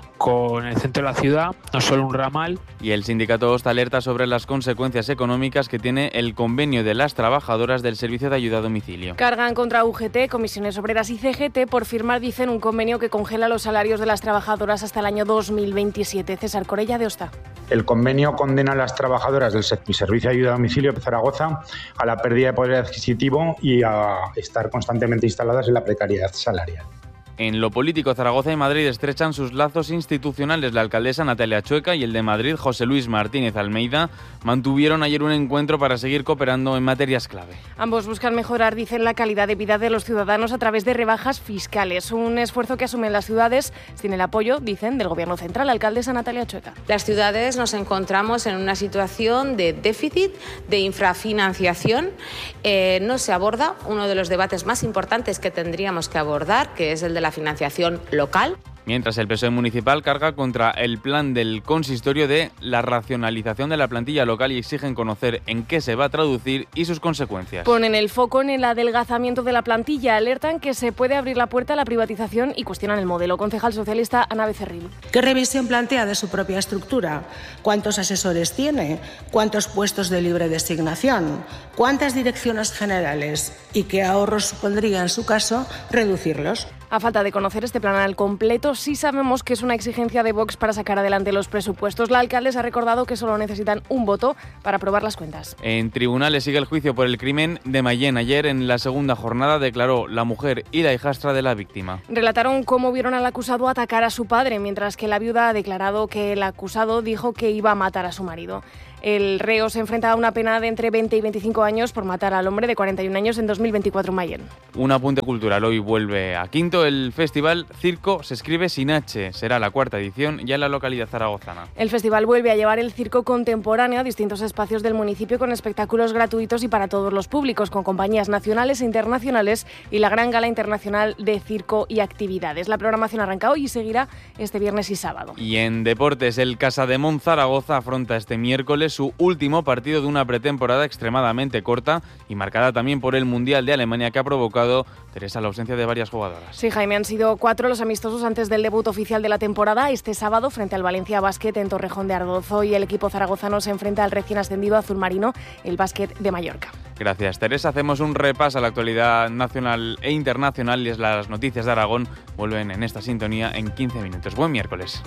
Speaker 14: con el centro de la ciudad, no solo un ramal.
Speaker 17: Y el sindicato Osta alerta sobre las consecuencias económicas que tiene el convenio de las trabajadoras del servicio de ayuda a domicilio.
Speaker 18: Cargan contra U G T, Comisiones Obreras y C G T por firmar, dicen, un convenio que congela los salarios de las trabajadoras hasta el año dos mil veintisiete. César Corella, de Osta.
Speaker 14: El convenio condena a las trabajadoras del servicio de ayuda a domicilio de Zaragoza a la pérdida de poder adquisitivo y a estar constantemente instaladas en la precariedad salarial.
Speaker 17: En lo político, Zaragoza y Madrid estrechan sus lazos institucionales. La alcaldesa Natalia Chueca y el de Madrid, José Luis Martínez Almeida, mantuvieron ayer un encuentro para seguir cooperando en materias clave.
Speaker 18: Ambos buscan mejorar, dicen, la calidad de vida de los ciudadanos a través de rebajas fiscales. Un esfuerzo que asumen las ciudades sin el apoyo, dicen, del Gobierno central. La alcaldesa Natalia Chueca.
Speaker 21: Las ciudades nos encontramos en una situación de déficit, de infrafinanciación. Eh, no se aborda uno de los debates más importantes que tendríamos que abordar, que es el de la financiación local.
Speaker 17: Mientras el P S O E municipal carga contra el plan del consistorio de la racionalización de la plantilla local y exigen conocer en qué se va a traducir y sus consecuencias.
Speaker 18: Ponen el foco en el adelgazamiento de la plantilla, alertan que se puede abrir la puerta a la privatización y cuestionan el modelo. Concejal socialista Ana Becerril.
Speaker 22: ¿Qué revisión plantea de su propia estructura? ¿Cuántos asesores tiene? ¿Cuántos puestos de libre designación? ¿Cuántas direcciones generales? ¿Y qué ahorros supondría, en su caso, reducirlos?
Speaker 18: A falta de conocer este plan al completo, sí sabemos que es una exigencia de Vox para sacar adelante los presupuestos. La alcaldesa ha recordado que solo necesitan un voto para aprobar las cuentas.
Speaker 17: En tribunales sigue el juicio por el crimen de Mayén. Ayer, en la segunda jornada, declaró la mujer y la hijastra de la víctima.
Speaker 18: Relataron cómo vieron al acusado atacar a su padre, mientras que la viuda ha declarado que el acusado dijo que iba a matar a su marido. El reo se enfrenta a una pena de entre veinte y veinticinco años por matar al hombre de cuarenta y un años en dos mil veinticuatro en Mayén.
Speaker 17: Un apunte cultural. Hoy vuelve a Quinto el festival Circo se escribe sin H. Será la cuarta edición ya en la localidad zaragozana.
Speaker 18: El festival vuelve a llevar el circo contemporáneo a distintos espacios del municipio con espectáculos gratuitos y para todos los públicos, con compañías nacionales e internacionales y la gran gala internacional de circo y actividades. La programación arranca hoy y seguirá este viernes y sábado.
Speaker 17: Y en deportes, el Casademont Zaragoza afronta este miércoles su último partido de una pretemporada extremadamente corta y marcada también por el Mundial de Alemania que ha provocado, Teresa, la ausencia de varias jugadoras.
Speaker 18: Sí, Jaime, han sido cuatro los amistosos antes del debut oficial de la temporada. Este sábado, frente al Valencia Basket en Torrejón de Ardoz, y el equipo zaragozano se enfrenta al recién ascendido azulmarino, el Basket de Mallorca.
Speaker 17: Gracias, Teresa. Hacemos un repaso a la actualidad nacional e internacional y las noticias de Aragón vuelven en esta sintonía en quince minutos. Buen miércoles.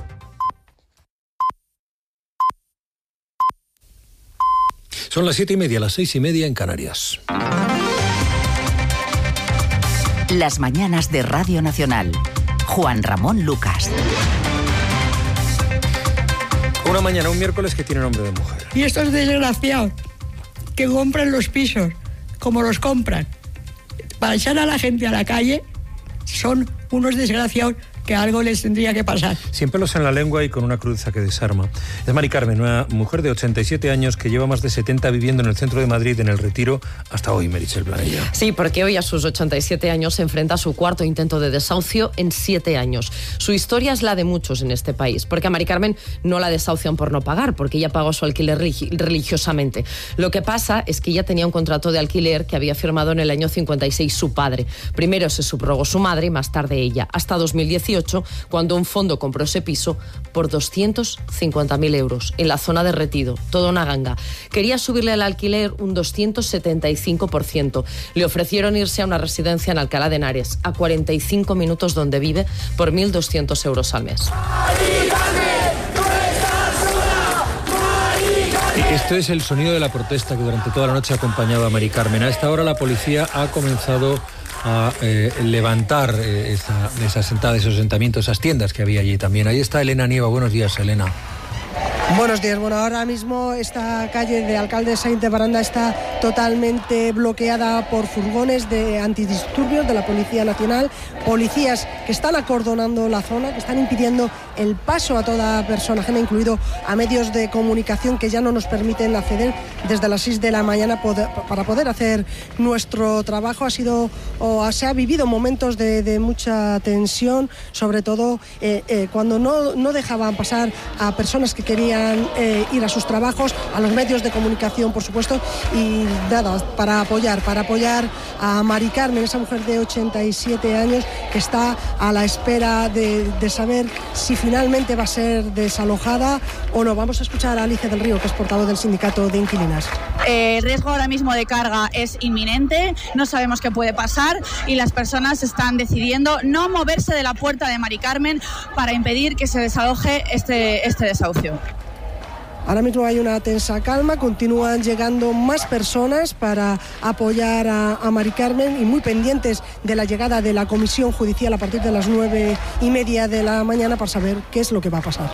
Speaker 8: Son las siete y media, las seis y media en Canarias.
Speaker 12: Las mañanas de Radio Nacional. Juan Ramón Lucas.
Speaker 8: Una mañana, un miércoles que tiene nombre de mujer.
Speaker 23: Y estos desgraciados que compran los pisos como los compran para echar a la gente a la calle son unos desgraciados que algo les tendría que pasar.
Speaker 8: Sin pelos en la lengua y con una crudeza que desarma. Es Mari Carmen, una mujer de ochenta y siete años que lleva más de setenta viviendo en el centro de Madrid, en El Retiro, hasta hoy, Meritxell Planella.
Speaker 24: Sí, porque hoy a sus ochenta y siete años se enfrenta a su cuarto intento de desahucio en siete años. Su historia es la de muchos en este país, porque a Mari Carmen no la desahucian por no pagar, porque ella pagó su alquiler religiosamente. Lo que pasa es que ella tenía un contrato de alquiler que había firmado en el año cincuenta y seis su padre. Primero se subrogó su madre y más tarde ella, hasta dos mil dieciocho, cuando un fondo compró ese piso por doscientos cincuenta mil euros en la zona de Retiro, toda una ganga. Quería subirle al alquiler un doscientos setenta y cinco por ciento. Le ofrecieron irse a una residencia en Alcalá de Henares, a cuarenta y cinco minutos donde vive, por mil doscientos euros al mes.
Speaker 8: Esto es el sonido de la protesta que durante toda la noche ha acompañado a Mari Carmen. A esta hora la policía ha comenzado a eh, levantar eh, esa, esa sentada, esos asentamientos, esas tiendas que había allí también. Ahí está Elena Nieva. Buenos días, Elena.
Speaker 25: Buenos días. Bueno, ahora mismo esta calle de Alcalde Sainz de Baranda está totalmente bloqueada por furgones de antidisturbios de la Policía Nacional, policías que están acordonando la zona, que están impidiendo el paso a toda persona ajena, incluido a medios de comunicación que ya no nos permiten acceder desde las seis de la mañana poder, para poder hacer nuestro trabajo. Ha sido o se ha vivido momentos de, de mucha tensión, sobre todo eh, eh, cuando no, no dejaban pasar a personas que querían podrían eh, ir a sus trabajos, a los medios de comunicación, por supuesto, y nada, para apoyar, para apoyar a Mari Carmen, esa mujer de ochenta y siete años que está a la espera de, de saber si finalmente va a ser desalojada o no. Vamos a escuchar a Alicia del Río, que es portavoz del sindicato de inquilinas.
Speaker 5: El riesgo ahora mismo de carga es inminente, no sabemos qué puede pasar y las personas están decidiendo no moverse de la puerta de Mari Carmen para impedir que se desaloje este, este desahucio.
Speaker 25: Ahora mismo hay una tensa calma, continúan llegando más personas para apoyar a, a Mari Carmen y muy pendientes de la llegada de la comisión judicial a partir de las nueve y media de la mañana para saber qué es lo que va a pasar.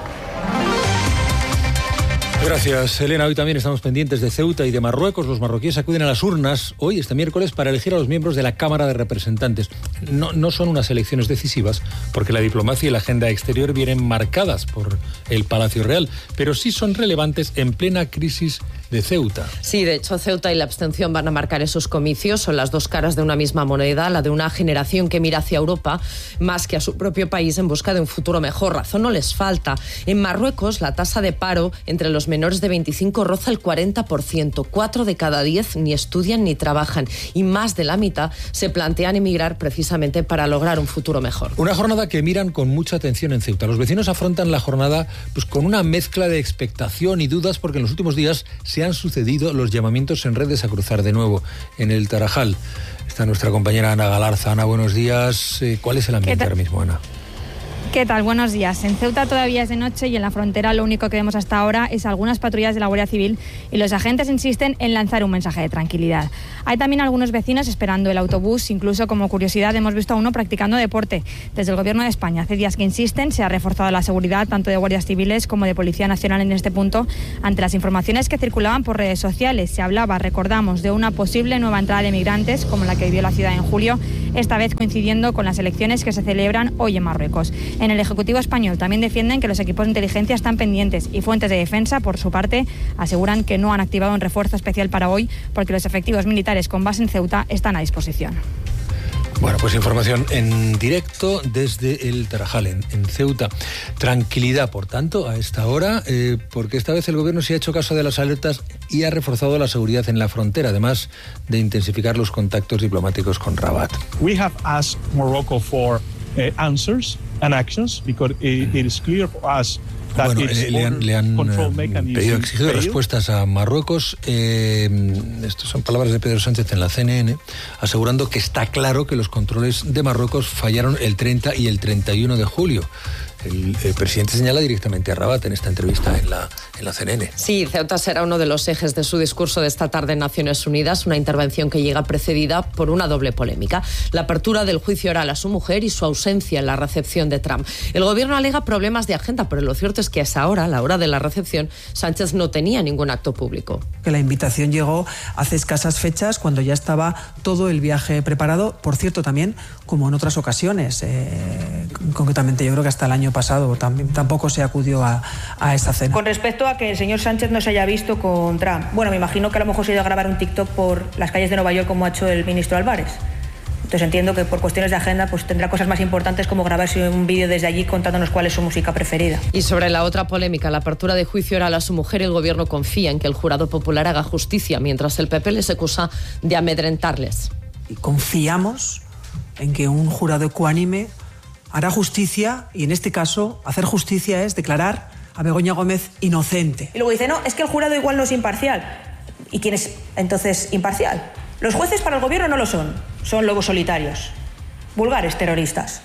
Speaker 8: Gracias, Elena. Hoy también estamos pendientes de Ceuta y de Marruecos. Los marroquíes acuden a las urnas hoy, este miércoles, para elegir a los miembros de la Cámara de Representantes. No, no son unas elecciones decisivas, porque la diplomacia y la agenda exterior vienen marcadas por el Palacio Real, pero sí son relevantes en plena crisis de Ceuta.
Speaker 24: Sí, de hecho, Ceuta y la abstención van a marcar esos comicios. Son las dos caras de una misma moneda, la de una generación que mira hacia Europa más que a su propio país en busca de un futuro mejor. Razón no les falta. En Marruecos, la tasa de paro entre los menores de veinticinco roza el cuarenta por ciento. Cuatro de cada diez ni estudian ni trabajan y más de la mitad se plantean emigrar precisamente para lograr un futuro mejor.
Speaker 8: Una jornada que miran con mucha atención en Ceuta. Los vecinos afrontan la jornada pues, con una mezcla de expectación y dudas porque en los últimos días se han sucedido los llamamientos en redes a cruzar de nuevo en el Tarajal. Está nuestra compañera Ana Galarza. Ana, buenos días. ¿Cuál es el ambiente ahora mismo, Ana?
Speaker 1: ¿Qué tal? Buenos días. En Ceuta todavía es de noche y en la frontera lo único que vemos hasta ahora es algunas patrullas de la Guardia Civil y los agentes insisten en lanzar un mensaje de tranquilidad. Hay también algunos vecinos esperando el autobús, incluso como curiosidad hemos visto a uno practicando deporte. Desde el Gobierno de España hace días que insisten, se ha reforzado la seguridad tanto de guardias civiles como de Policía Nacional en este punto ante las informaciones que circulaban por redes sociales. Se hablaba, recordamos, de una posible nueva entrada de migrantes como la que vivió la ciudad en julio, esta vez coincidiendo con las elecciones que se celebran hoy en Marruecos. En el Ejecutivo español también defienden que los equipos de inteligencia están pendientes y fuentes de defensa, por su parte, aseguran que no han activado un refuerzo especial para hoy porque los efectivos militares con base en Ceuta están a disposición.
Speaker 8: Bueno, pues información en directo desde el Tarajal, en, en Ceuta. Tranquilidad, por tanto, a esta hora, eh, porque esta vez el gobierno sí ha hecho caso de las alertas y ha reforzado la seguridad en la frontera, además de intensificar los contactos diplomáticos con Rabat.
Speaker 2: We have asked Morocco for uh, answers and actions because it, it is clear for us.
Speaker 8: Bueno, eh, le han, le han pedido, exigido respuestas a Marruecos. Eh, estas son palabras de Pedro Sánchez en la C N N, asegurando que está claro que los controles de Marruecos fallaron el treinta y el treinta y uno de julio. El, el presidente señala directamente a Rabat en esta entrevista en la, en la C N N.
Speaker 24: Sí, Ceuta será uno de los ejes de su discurso de esta tarde en Naciones Unidas, una intervención que llega precedida por una doble polémica. La apertura del juicio oral a su mujer y su ausencia en la recepción de Trump. El gobierno alega problemas de agenda, pero lo cierto es que a esa hora, a la hora de la recepción, Sánchez no tenía ningún acto público.
Speaker 3: Que la invitación llegó hace escasas fechas, cuando ya estaba todo el viaje preparado. Por cierto, también, como en otras ocasiones, eh, concretamente yo creo que hasta el año pasado también, tampoco se acudió a, a esa cena.
Speaker 4: Con respecto a que el señor Sánchez no se haya visto con Trump, bueno, me imagino que a lo mejor se ha ido a grabar un TikTok por las calles de Nueva York como ha hecho el ministro Álvarez. Entonces entiendo que por cuestiones de agenda pues tendrá cosas más importantes como grabarse un vídeo desde allí contándonos cuál es su música preferida.
Speaker 24: Y sobre la otra polémica, la apertura de juicio oral a su mujer, el gobierno confía en que el jurado popular haga justicia, mientras el P P les acusa de amedrentarles.
Speaker 3: Y confiamos en que un jurado ecuánime hará justicia, y en este caso hacer justicia es declarar a Begoña Gómez inocente.
Speaker 4: Y luego dice, no, es que el jurado igual no es imparcial. ¿Y quién es entonces imparcial? Los jueces para el gobierno no lo son, son lobos solitarios, vulgares terroristas.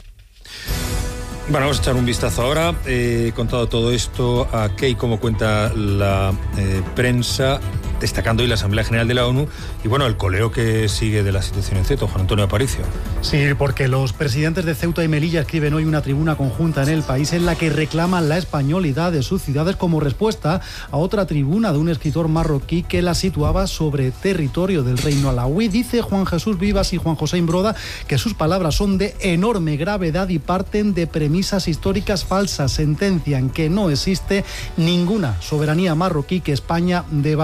Speaker 8: Bueno, vamos a echar un vistazo ahora. He contado todo esto a qué y cómo cuenta la eh, prensa, destacando hoy la Asamblea General de la ONU y, bueno, el coleo que sigue de la situación en Ceuta. Juan Antonio Aparicio.
Speaker 13: Sí, porque los presidentes de Ceuta y Melilla escriben hoy una tribuna conjunta en el país en la que reclaman la españolidad de sus ciudades como respuesta a otra tribuna de un escritor marroquí que la situaba sobre territorio del reino alauí. Dice Juan Jesús Vivas y Juan José Imbroda que sus palabras son de enorme gravedad y parten de premisas históricas falsas. Sentencian que no existe ninguna soberanía marroquí que España deba de devolver.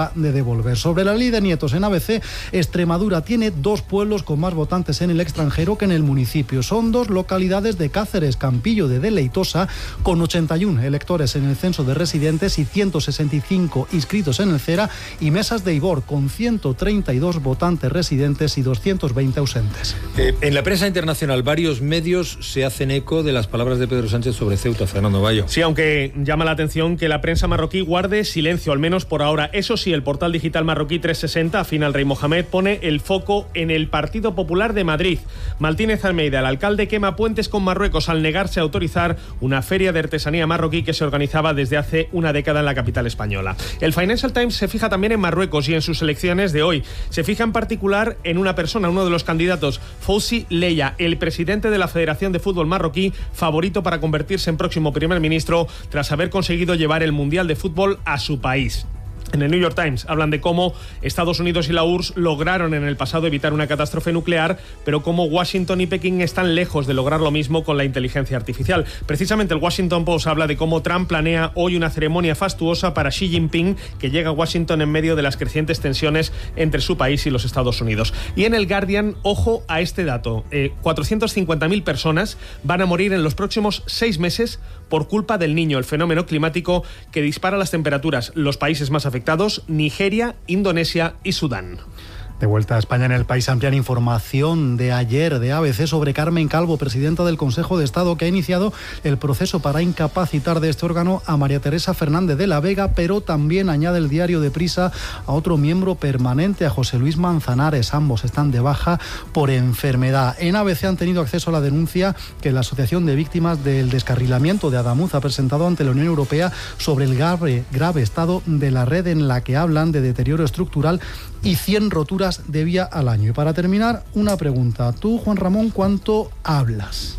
Speaker 13: volver. Sobre la ley de nietos en A B C, Extremadura tiene dos pueblos con más votantes en el extranjero que en el municipio. Son dos localidades de Cáceres, Campillo de Deleitosa, con ochenta y uno electores en el censo de residentes y ciento sesenta y cinco inscritos en el CERA, y Mesas de Ibor, con ciento treinta y dos votantes residentes y doscientos veinte ausentes.
Speaker 8: Eh, en la prensa internacional, varios medios se hacen eco de las palabras de Pedro Sánchez sobre Ceuta. Fernando Bayo.
Speaker 6: Sí, aunque llama la atención que la prensa marroquí guarde silencio, al menos por ahora. Eso sí, el portal digital marroquí trescientos sesenta, afín al rey Mohamed, pone el foco en el Partido Popular de Madrid. Martínez Almeida, el alcalde, quema puentes con Marruecos al negarse a autorizar una feria de artesanía marroquí que se organizaba desde hace una década en la capital española. El Financial Times se fija también en Marruecos y en sus elecciones de hoy. Se fija en particular en una persona, uno de los candidatos, Fouzi Leia, el presidente de la Federación de Fútbol Marroquí, favorito para convertirse en próximo primer ministro tras haber conseguido llevar el Mundial de Fútbol a su país. En el New York Times hablan de cómo Estados Unidos y la U R S S lograron en el pasado evitar una catástrofe nuclear, pero cómo Washington y Pekín están lejos de lograr lo mismo con la inteligencia artificial. Precisamente el Washington Post habla de cómo Trump planea hoy una ceremonia fastuosa para Xi Jinping, que llega a Washington en medio de las crecientes tensiones entre su país y los Estados Unidos. Y en el Guardian, ojo a este dato, eh, cuatrocientas cincuenta mil personas van a morir en los próximos seis meses por culpa del Niño, el fenómeno climático que dispara las temperaturas. Los países más afectados: Nigeria, Indonesia y Sudán.
Speaker 13: De vuelta a España, en El País amplían información de ayer de A B C sobre Carmen Calvo, presidenta del Consejo de Estado, que ha iniciado el proceso para incapacitar de este órgano a María Teresa Fernández de la Vega, pero también añade el diario Deprisa a otro miembro permanente, a José Luis Manzanares. Ambos están de baja por enfermedad. En A B C han tenido acceso a la denuncia que la Asociación de Víctimas del Descarrilamiento de Adamuz ha presentado ante la Unión Europea sobre el grave, grave estado de la red, en la que hablan de deterioro estructural y cien roturas de vía al año. Y para terminar, una pregunta. Tú, Juan Ramón, ¿cuánto hablas?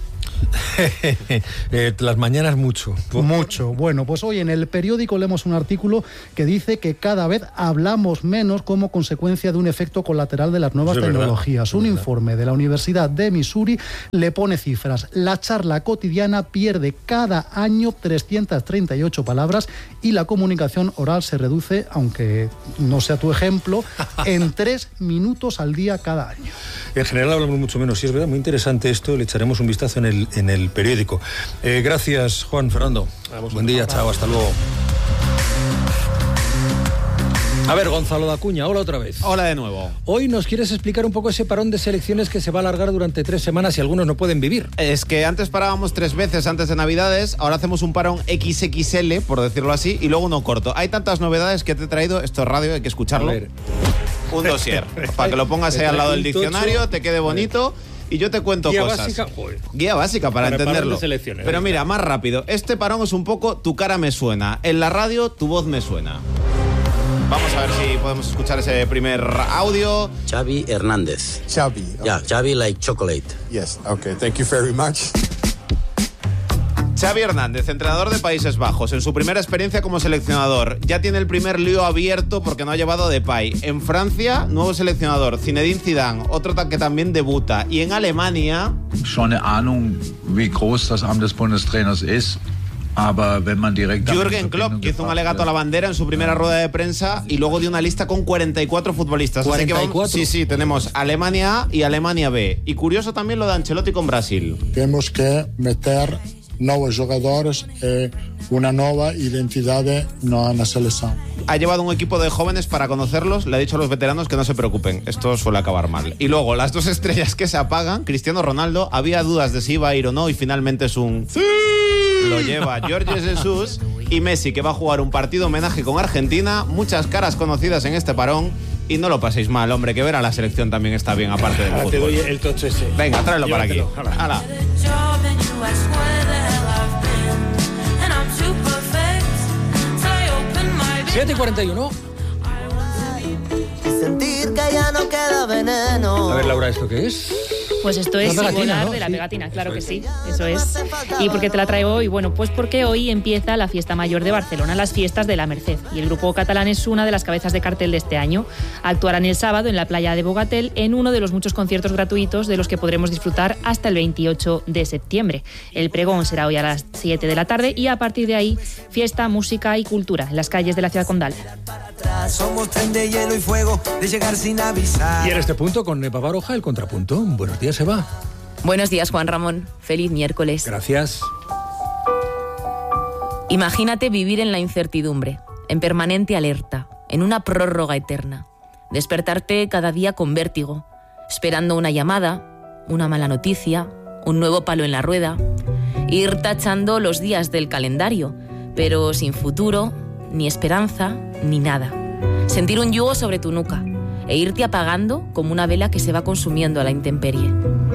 Speaker 8: eh, las mañanas mucho.
Speaker 13: Mucho. Bueno, pues hoy en el periódico leemos un artículo que dice que cada vez hablamos menos como consecuencia de un efecto colateral de las nuevas sí, tecnologías. Un informe de la Universidad de Missouri le pone cifras. La charla cotidiana pierde cada año trescientas treinta y ocho palabras y la comunicación oral se reduce, aunque no sea tu ejemplo, en tres minutos al día cada año.
Speaker 8: En general hablamos mucho menos, sí, es verdad, muy interesante esto, le echaremos un vistazo en el, en el periódico. Eh, gracias, Juan. Fernando. Vamos, buen día, chao, hasta luego. A ver, Gonzalo de Acuña, hola otra vez.
Speaker 7: Hola de nuevo.
Speaker 8: Hoy nos quieres explicar un poco ese parón de selecciones que se va a alargar durante tres semanas y algunos no pueden vivir.
Speaker 7: Es que antes parábamos tres veces antes de Navidades, ahora hacemos un parón equis equis ele, por decirlo así, y luego uno corto. Hay tantas novedades que te he traído, esto es radio, hay que escucharlo. A ver. Un dossier, para que lo pongas ahí al lado del diccionario, te quede bonito. Y yo te cuento Guía cosas. Básica, joder. Guía básica para, para entenderlo. Pero mira, más rápido. Este parón es un poco tu cara me suena. En la radio tu voz me suena. Vamos a ver si podemos escuchar ese primer audio.
Speaker 9: Xavi Hernández.
Speaker 10: Xavi.
Speaker 9: Okay. Yeah, Xavi like chocolate.
Speaker 10: Yes, okay. Thank you very much.
Speaker 7: Xavi Hernández, entrenador de Países Bajos, en su primera experiencia como seleccionador. Ya tiene el primer lío abierto porque no ha llevado a Depay. En Francia, nuevo seleccionador, Zinedine Zidane, otro que también debuta. Y en Alemania...
Speaker 15: Schon eine Ahnung, wie groß das Amt des Bundestrainers ist.
Speaker 7: Jürgen Klopp, que hizo un alegato a la bandera en su primera rueda de prensa y luego dio una lista con cuarenta y cuatro futbolistas.
Speaker 8: ¿cuarenta y cuatro?
Speaker 7: Así que vamos, sí, sí, tenemos Alemania A y Alemania B. Y curioso también lo de Ancelotti con Brasil.
Speaker 10: Tenemos que meter nuevos jugadores y una nueva identidad en la selección.
Speaker 7: Ha llevado un equipo de jóvenes para conocerlos, le ha dicho a los veteranos que no se preocupen, esto suele acabar mal. Y luego, las dos estrellas que se apagan, Cristiano Ronaldo, había dudas de si iba a ir o no y finalmente es un... ¡Sí! Lo lleva Jorge Jesús. Y Messi, que va a jugar un partido homenaje con Argentina, muchas caras conocidas en este parón. Y no lo paséis mal, hombre, que ver a la selección también está bien, aparte del
Speaker 8: Ahora
Speaker 7: fútbol.
Speaker 8: Te doy el tocho ese.
Speaker 7: Venga, tráelo para aquí. Hala.
Speaker 8: siete y cuarenta y uno.
Speaker 26: Sentir que ya no queda veneno.
Speaker 8: A ver, Laura, ¿esto qué es?
Speaker 11: Pues esto es singular, ¿no? De la
Speaker 8: Sí.
Speaker 11: pegatina, claro que sí, eso es. ¿Y por qué te la traigo hoy? Bueno, pues porque hoy empieza la Fiesta Mayor de Barcelona, las Fiestas de la Merced. Y el grupo catalán es una de las cabezas de cartel de este año. Actuarán el sábado en la playa de Bogatel en uno de los muchos conciertos gratuitos de los que podremos disfrutar hasta el veintiocho de septiembre. El pregón será hoy a las siete de la tarde y a partir de ahí, fiesta, música y cultura en las calles de la ciudad condal.
Speaker 14: Somos tren de hielo y fuego, de llegar sin avisar.
Speaker 8: Y en este punto, con Eva Baroja, el contrapunto. Buenos días, Eva.
Speaker 16: Buenos días, Juan Ramón. Feliz miércoles.
Speaker 8: Gracias.
Speaker 16: Imagínate vivir en la incertidumbre, en permanente alerta, en una prórroga eterna. Despertarte cada día con vértigo, esperando una llamada, una mala noticia, un nuevo palo en la rueda. Ir tachando los días del calendario, pero sin futuro, ni esperanza, ni nada. Sentir un yugo sobre tu nuca e irte apagando como una vela que se va consumiendo a la intemperie.